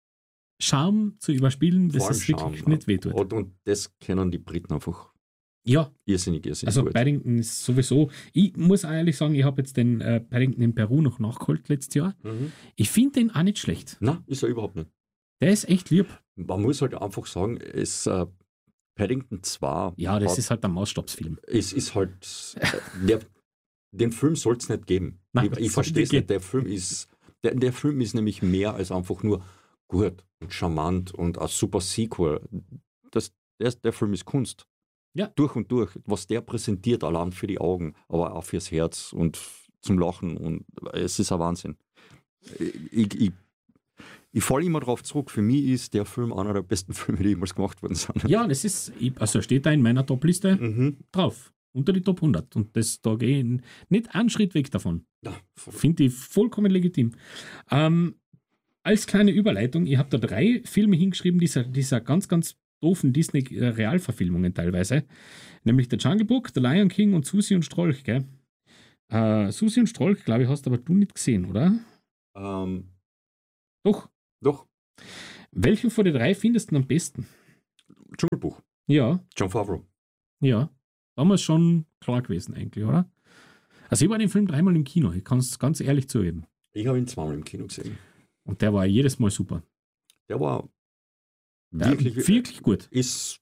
Charme zu überspielen, dass Vor allem es wirklich Charme, nicht wehtut. Und, und das kennen die Briten einfach Ja, irrsinnig, irrsinnig also gut. Paddington ist sowieso, ich muss auch ehrlich sagen, ich habe jetzt den äh, Paddington in Peru noch nachgeholt letztes Jahr. Mhm. Ich finde den auch nicht schlecht. Na, ist er überhaupt nicht. Der ist echt lieb. Man muss halt einfach sagen, es äh, Paddington zwei Ja, das hat, ist halt ein Maßstabsfilm. es ist halt, äh, der, den Film soll es nicht geben. Nein, ich das ich soll verstehe nicht es nicht. Der Film, ist, der, der Film ist nämlich mehr als einfach nur gut und charmant und ein super Sequel. Das, der, der Film ist Kunst. Ja. Durch und durch. Was der präsentiert, allein für die Augen, aber auch fürs Herz und zum Lachen. Und es ist ein Wahnsinn. Ich, ich, ich falle immer darauf zurück. Für mich ist der Film einer der besten Filme, die jemals gemacht worden sind. Ja, das ist, ich- also steht da in meiner Top-Liste Mhm. drauf. Unter die Top hundert. Und das, da gehe ich nicht einen Schritt weg davon. Ja, voll. Finde ich vollkommen legitim. Ähm, als kleine Überleitung, ich habe da drei Filme hingeschrieben, dieser, dieser ganz, ganz doofen Disney-Realverfilmungen teilweise. Nämlich der Jungle Book, der Lion King und Susi und Strolch, gell? Äh, Susi und Strolch, glaube ich, hast aber du nicht gesehen, oder? Ähm, Doch. doch, Welchen von den drei findest du am besten? Dschungelbuch. Ja, John Favreau. ja. Damals schon klar gewesen eigentlich, oder? Also ich war den Film dreimal im Kino, ich kann es ganz ehrlich zugeben. Ich habe ihn zweimal im Kino gesehen. Und der war jedes Mal super. Der war Der wirklich, wirklich gut. ist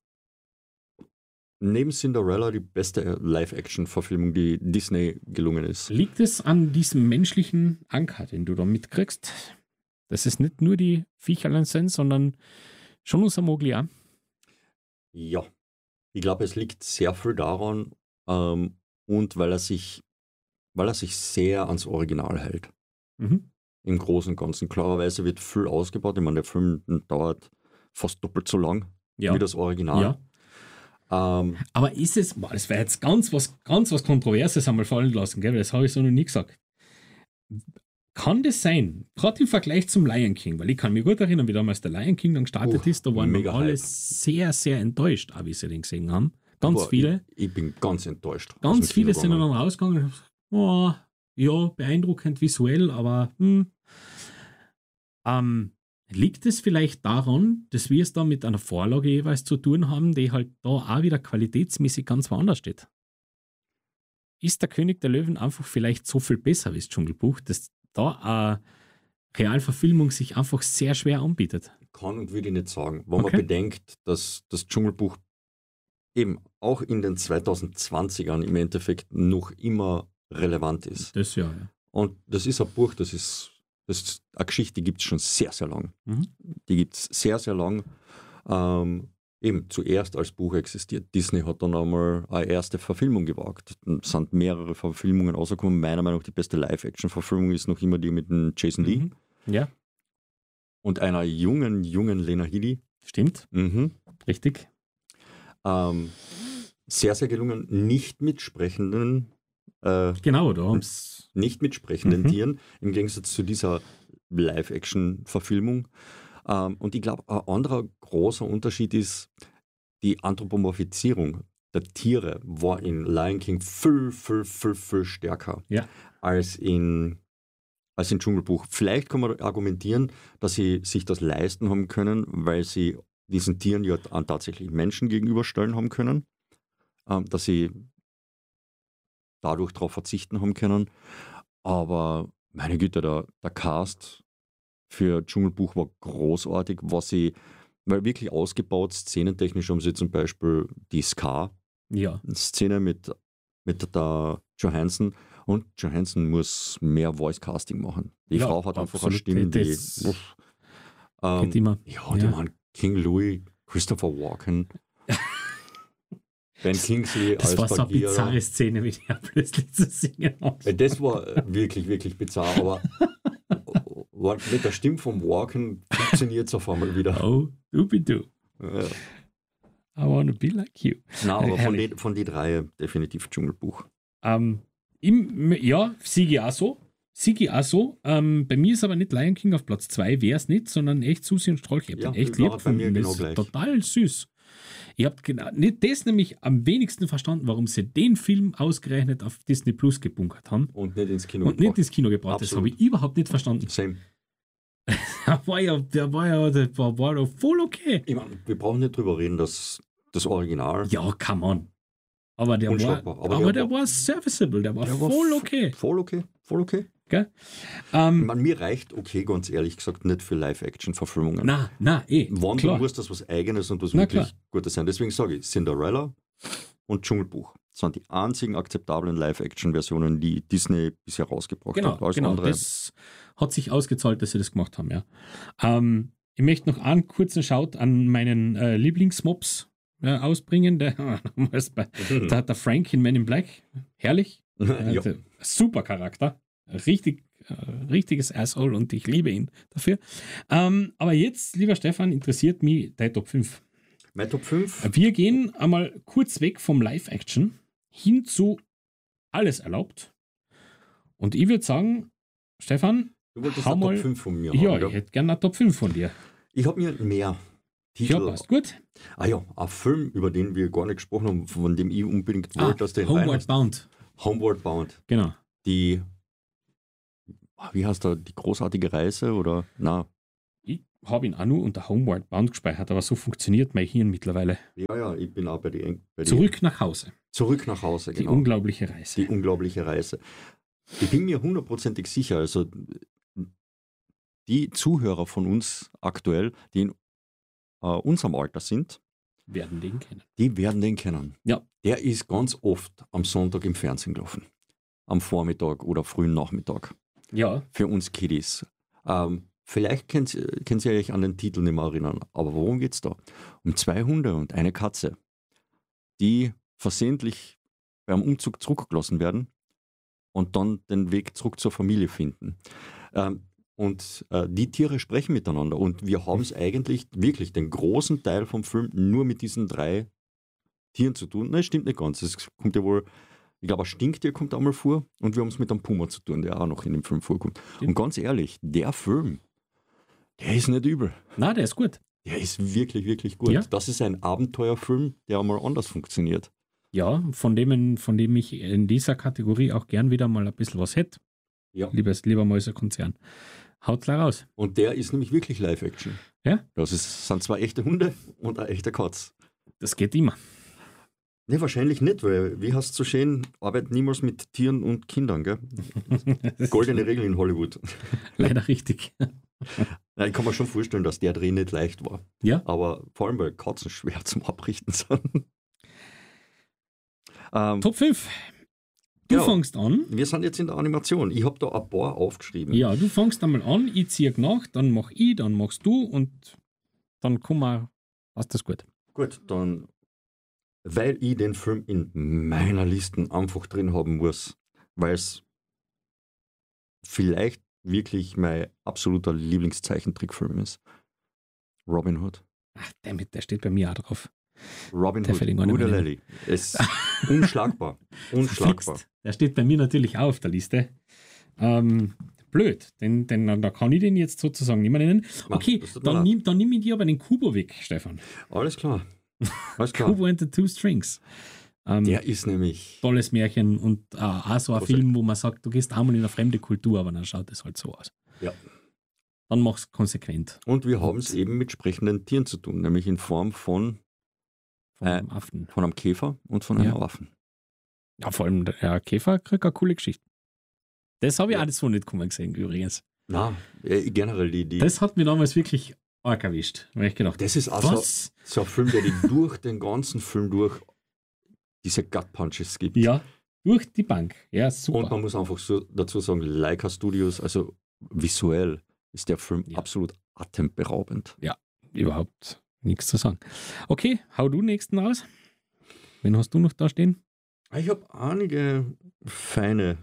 neben Cinderella die beste Live-Action-Verfilmung, die Disney gelungen ist. Liegt es an diesem menschlichen Anker, den du da mitkriegst? Dass es nicht nur die Viecherlein sind, sondern schon unser Mogli auch? Ja, ich glaube, es liegt sehr viel daran ähm, und weil er sich, weil er sich sehr ans Original hält. Mhm. Im Großen und Ganzen. Klarerweise wird viel ausgebaut. Ich meine, der Film dauert fast doppelt so lang Ja. wie das Original. ja. Ähm, Aber ist es, boah, das wäre jetzt ganz was, ganz was Kontroverses einmal fallen lassen, gell? Das habe ich so noch nie gesagt. Kann das sein, gerade im Vergleich zum Lion King, weil ich kann mich gut erinnern, wie damals der Lion King dann gestartet Oh, ist, da waren mega alle Hype. sehr, sehr enttäuscht, auch wie sie den gesehen haben. Ganz aber viele. Ich, ich bin ganz enttäuscht. aus Ganz dem viele Kino sind dann gegangen. rausgegangen und haben gesagt, oh, ja, beeindruckend visuell, aber hm. ähm, liegt es vielleicht daran, dass wir es da mit einer Vorlage jeweils zu tun haben, die halt da auch wieder qualitätsmäßig ganz woanders steht? Ist der König der Löwen einfach vielleicht so viel besser wie das Dschungelbuch, dass da eine Realverfilmung sich einfach sehr schwer anbietet? Kann und würde ich nicht sagen. Wenn Okay. man bedenkt, dass das Dschungelbuch eben auch in den zweitausendzwanzigern im Endeffekt noch immer relevant ist. Das ja, ja. Und das ist ein Buch, das ist, das ist eine Geschichte, die gibt es schon sehr, sehr lang. Mhm. Die gibt es sehr, sehr lang. Ähm, eben zuerst als Buch existiert. Disney hat dann einmal eine erste Verfilmung gewagt. Es sind mehrere Verfilmungen rausgekommen. Meiner Meinung nach die beste Live-Action-Verfilmung ist noch immer die mit dem Jason Lee Mhm. Ja, und einer jungen, jungen Lena Headey. stimmt. Mhm. Richtig. Ähm, sehr, sehr gelungen. Nicht mit sprechenden, äh, Genau, da haben's. nicht mit sprechenden Mhm. Tieren, im Gegensatz zu dieser Live-Action-Verfilmung. Ähm, und ich glaube, ein anderer großer Unterschied ist, die Anthropomorphisierung der Tiere war in Lion King viel, viel, viel, viel stärker Ja. als in, als in Dschungelbuch. Vielleicht kann man argumentieren, dass sie sich das leisten haben können, weil sie diesen Tieren ja an tatsächlich Menschen gegenüberstellen haben können, ähm, dass sie dadurch darauf verzichten haben können. Aber meine Güte, der, der Cast für Dschungelbuch war großartig, was sie, weil wirklich ausgebaut, szenentechnisch haben sie zum Beispiel die Scar-Szene Ja. mit, mit der Johansson, und Johansson muss mehr Voice-Casting machen. Die Ja, Frau hat einfach eine absolut. Stimme, die... Das uff. geht Ähm, immer. ja, die Ja. waren King Louis, Christopher Walken, Ben Kingsley Das als war so eine Bagheera. bizarre Szene, wie der plötzlich zu singen hat. Äh, Das war äh, wirklich, wirklich bizarr, aber war- mit der Stimme vom Walken funktioniert es auf einmal wieder. Oh, du bist du. Ja. I wanna be like you. Na, aber von Herrlich. den von die drei definitiv Dschungelbuch. Ähm, im, ja, Sigi auch so. Sigi auch so. Ähm, bei mir ist aber nicht Lion King auf Platz zwei, wäre es nicht, sondern echt Susi und Strolch. Ich habe Ja, den echt war lieb bei mir gefunden. genau Das ist gleich. total süß. Ich habe genau, nicht das nämlich am wenigsten verstanden, warum sie den Film ausgerechnet auf Disney Plus gebunkert haben Und nicht ins Kino und nicht ins Kino gebracht. Das habe Absolut. ich überhaupt nicht verstanden. Same. Der war ja, der war ja, der war, war ja voll okay. Ich meine, wir brauchen nicht drüber reden, dass das Original Ja, come on. Aber der war, Unschlagbar. aber, Aber der, der war serviceable, der war der war voll f- okay. voll okay, voll okay. Gell? Ich Ähm, meine, mir reicht okay, ganz ehrlich gesagt, nicht für Live-Action-Verfilmungen. na, na, eh, Wann klar. muss das was Eigenes und was Na, wirklich klar. Gutes sein. Deswegen sage ich, Cinderella und Dschungelbuch sind die einzigen akzeptablen Live-Action-Versionen, die Disney bisher rausgebracht Genau, hat. Alles genau. andere. Das hat sich ausgezahlt, dass sie das gemacht haben, ja. Ähm, ich möchte noch einen kurzen Shout an meinen äh, Lieblingsmops äh, ausbringen. Der, damals bei, da hat der Frank in Men in Black. Herrlich. Äh, ja. der- Super Charakter. Richtig, äh, richtiges Asshole und ich liebe ihn dafür. Ähm, aber jetzt, lieber Stefan, interessiert mich dein Top fünf. Mein Top fünf. Wir gehen einmal kurz weg vom Live-Action hin zu alles erlaubt. Und ich würde sagen, Stefan, Du wolltest hau einen mal- Top fünf von mir ja, haben. ich hätte gerne eine Top fünf von dir. Ich habe mir mehr Ja, Titel. passt gut. Ah ja, ein Film, über den wir gar nicht gesprochen haben, von dem ich unbedingt Ah, wollte, dass der in Homeward Weihnachts- Bound. Homeward Bound. Genau. Die, ah, wie heißt der, die großartige Reise oder, na, Ich habe ihn auch nur unter Homeward Bound gespeichert, aber so funktioniert mein Hirn mittlerweile. ja, ja, ich bin auch bei die, bei die Zurück nach Hause. zurück nach Hause, Die genau. unglaubliche Reise. Die unglaubliche Reise. Ich bin mir hundertprozentig sicher, also die Zuhörer von uns aktuell, die in äh, unserem Alter sind, Werden den kennen. die werden den kennen. Ja. Der ist ganz oft am Sonntag im Fernsehen gelaufen. Am Vormittag oder frühen Nachmittag. Ja, Für uns Kiddies. Ähm, vielleicht könnt, könnt ihr euch an den Titel nicht mehr erinnern, aber worum geht es da? Um zwei Hunde und eine Katze, die versehentlich beim Umzug zurückgelassen werden und dann den Weg zurück zur Familie finden. Ähm, und äh, die Tiere sprechen miteinander und wir haben es eigentlich wirklich den großen Teil vom Film nur mit diesen drei Tieren zu tun. Nein, stimmt nicht ganz. Es kommt ja wohl, ich glaube, ein Stinktier kommt einmal vor und wir haben es mit einem Puma zu tun, der auch noch in dem Film vorkommt. Stimmt. Und ganz ehrlich, der Film, der ist nicht übel. na, der ist gut. Der ist wirklich, wirklich gut. Ja. Das ist ein Abenteuerfilm, der einmal anders funktioniert. Ja, von dem, von dem ich in dieser Kategorie auch gern wieder mal ein bisschen was hätte. Ja. Liebes, lieber Mäusekonzern. Haut klar raus. Und der ist nämlich wirklich Live-Action. Ja. Das ist, sind zwei echte Hunde und ein echter Katz. Das geht immer. Ne, wahrscheinlich nicht, weil, wie hast du so schön, arbeitet niemals mit Tieren und Kindern, gell? Goldene Regel in Hollywood. Leider richtig. Ja, ich kann mir schon vorstellen, dass der Dreh nicht leicht war. Ja. Aber vor allem, weil Katzen schwer zum Abrichten sind. ähm, Top fünf. Du Genau. fängst an. Wir sind jetzt in der Animation. Ich habe da ein paar aufgeschrieben. Ja, du fängst einmal an, ich ziehe nach, dann mach ich, dann machst du und dann kommen wir. Passt das gut? Gut, dann, weil ich den Film in meiner Liste einfach drin haben muss, weil es vielleicht wirklich mein absoluter Lieblingszeichentrickfilm ist. Robin Hood. Ach, damit, der steht bei mir auch drauf. Robin Der Hood, fällt ihn gar nicht Guter mehr Lally. Es ist unschlagbar. Unschlagbar. Verflixt. Der steht bei mir natürlich auch auf der Liste. Ähm, blöd, denn, denn da kann ich den jetzt sozusagen nicht mehr nennen. Ma, Okay, das tut mir dann leid. nimm, dann nimm ich dir aber den Kubo weg, Stefan. Alles klar. Alles klar. Kubo and the Two Strings. Ähm, Der ist nämlich. tolles Märchen und äh, auch so ein Großartig. Film, wo man sagt, du gehst einmal in eine fremde Kultur, aber dann schaut es halt so aus. Ja. Dann mach's konsequent. Und wir haben es eben mit sprechenden Tieren zu tun, nämlich in Form von, Von Äh, einem Affen. von einem Käfer und von einem Ja. Affen. Ja, vor allem der ja, Käfer kriegt eine coole Geschichte. Das habe ich Ja. auch so nicht kommen gesehen, übrigens. Na, äh, generell die. die Das hat mir damals wirklich arg erwischt. Weil ich gedacht, das ist also was? so ein Film, der die durch den ganzen Film durch diese Gut Punches gibt. Ja, durch die Bank. Ja, super. Und man muss einfach so dazu sagen, Leica Studios, also visuell ist der Film Ja. absolut atemberaubend. Überhaupt nichts zu sagen. Okay, hau du nächsten raus. Wen hast du noch da stehen? Ich habe einige feine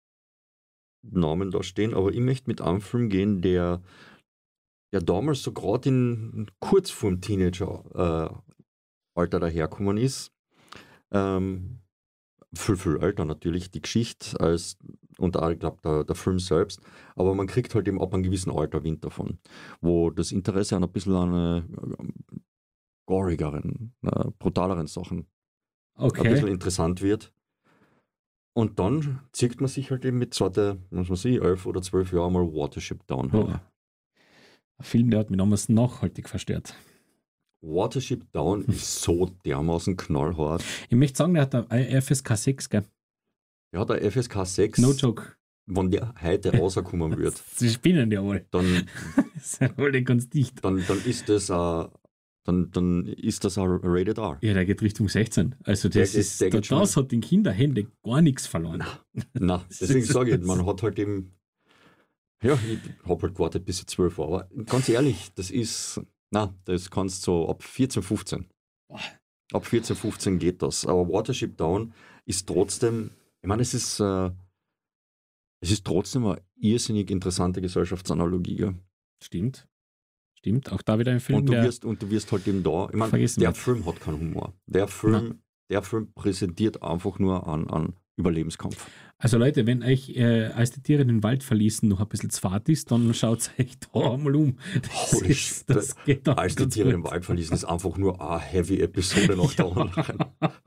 Namen da stehen, aber ich möchte mit einem Film gehen, der, der damals so gerade in kurz vorm Teenager-Alter daherkommen ist. Ähm, viel, viel älter natürlich, die Geschichte als, und auch, ich glaube, der, der Film selbst. Aber man kriegt halt eben ab einem gewissen Alter Wind davon, wo das Interesse an ein bisschen an äh, gorigeren, äh, brutaleren Sachen ein bisschen Okay. interessant wird. Und dann zieht man sich halt eben mit zweiter, muss man sehen, elf oder zwölf Jahren mal Watership Down. Oh. rein. Ein Film, der hat mich damals nachhaltig verstört. Watership Down ist so dermaßen knallhart. Ich möchte sagen, der hat eine F S K sechs, gell? Ja, der F S K sechs, No joke. wenn der heute rauskommen wird, Sie spinnen ja wohl. dann, Das ist ja wohl nicht ganz dicht. dann, dann ist das äh, dann, dann ist das ein Rated R. Ja, der geht Richtung sechzehn. Also Der das geht- ist, der da, geht schon. das hat den Kinderhände gar nichts verloren. Na, deswegen sage ich, man hat halt eben, ja, ich habe halt gewartet bis ich zwölf war, aber ganz ehrlich, das ist, na, das kannst du so ab vierzehn, fünfzehn. Boah. Ab vierzehn, fünfzehn geht das. Aber Watership Down ist trotzdem, ich meine, es ist, äh, es ist trotzdem eine irrsinnig interessante Gesellschaftsanalogie. Gell? Stimmt. Stimmt. Auch da wieder ein Film, Und du der wirst, und du wirst halt eben da, ich meine, vergessen der wird. Film hat keinen Humor. Der Film, der Film präsentiert einfach nur an, an Überlebenskampf. Also Leute, wenn euch, äh, als die Tiere den Wald verließen, noch ein bisschen zu fad ist, dann schaut euch da einmal um. Das, Holy ist, shit. das geht dann Als die ganz Tiere gut. den Wald verließen, ist einfach nur eine Heavy-Episode nach der anderen.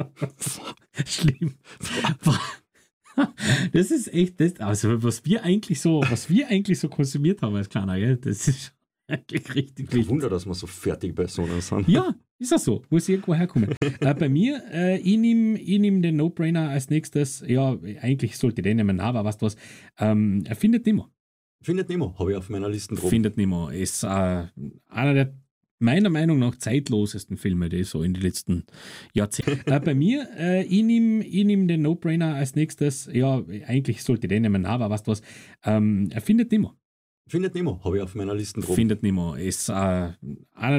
Schlimm. Das ist echt, das, also was wir eigentlich so, was wir eigentlich so konsumiert haben als Kleiner, gell? Das ist eigentlich richtig Kein wichtig. Wunder, dass wir so fertige Personen sind. Ja, ist das so. Muss irgendwo herkommen. äh, bei mir, äh, ich nehme ich nehm den No-Brainer als nächstes. Ja, eigentlich sollte ich den nehmen, aber weißt du was? Ähm, er findet Nemo. Findet Nemo, habe ich auf meiner Liste drauf. Findet Nemo ist äh, einer der meiner Meinung nach zeitlosesten Filme, die so in den letzten Jahrzehnten. äh, bei mir, äh, ich nehme ich nehm den No-Brainer als nächstes. Ja, eigentlich sollte ich den nehmen, aber weißt du was? Ähm, er findet Nemo. Findet Nemo, habe ich auf meiner Liste drauf. Findet Nemo ist äh, einer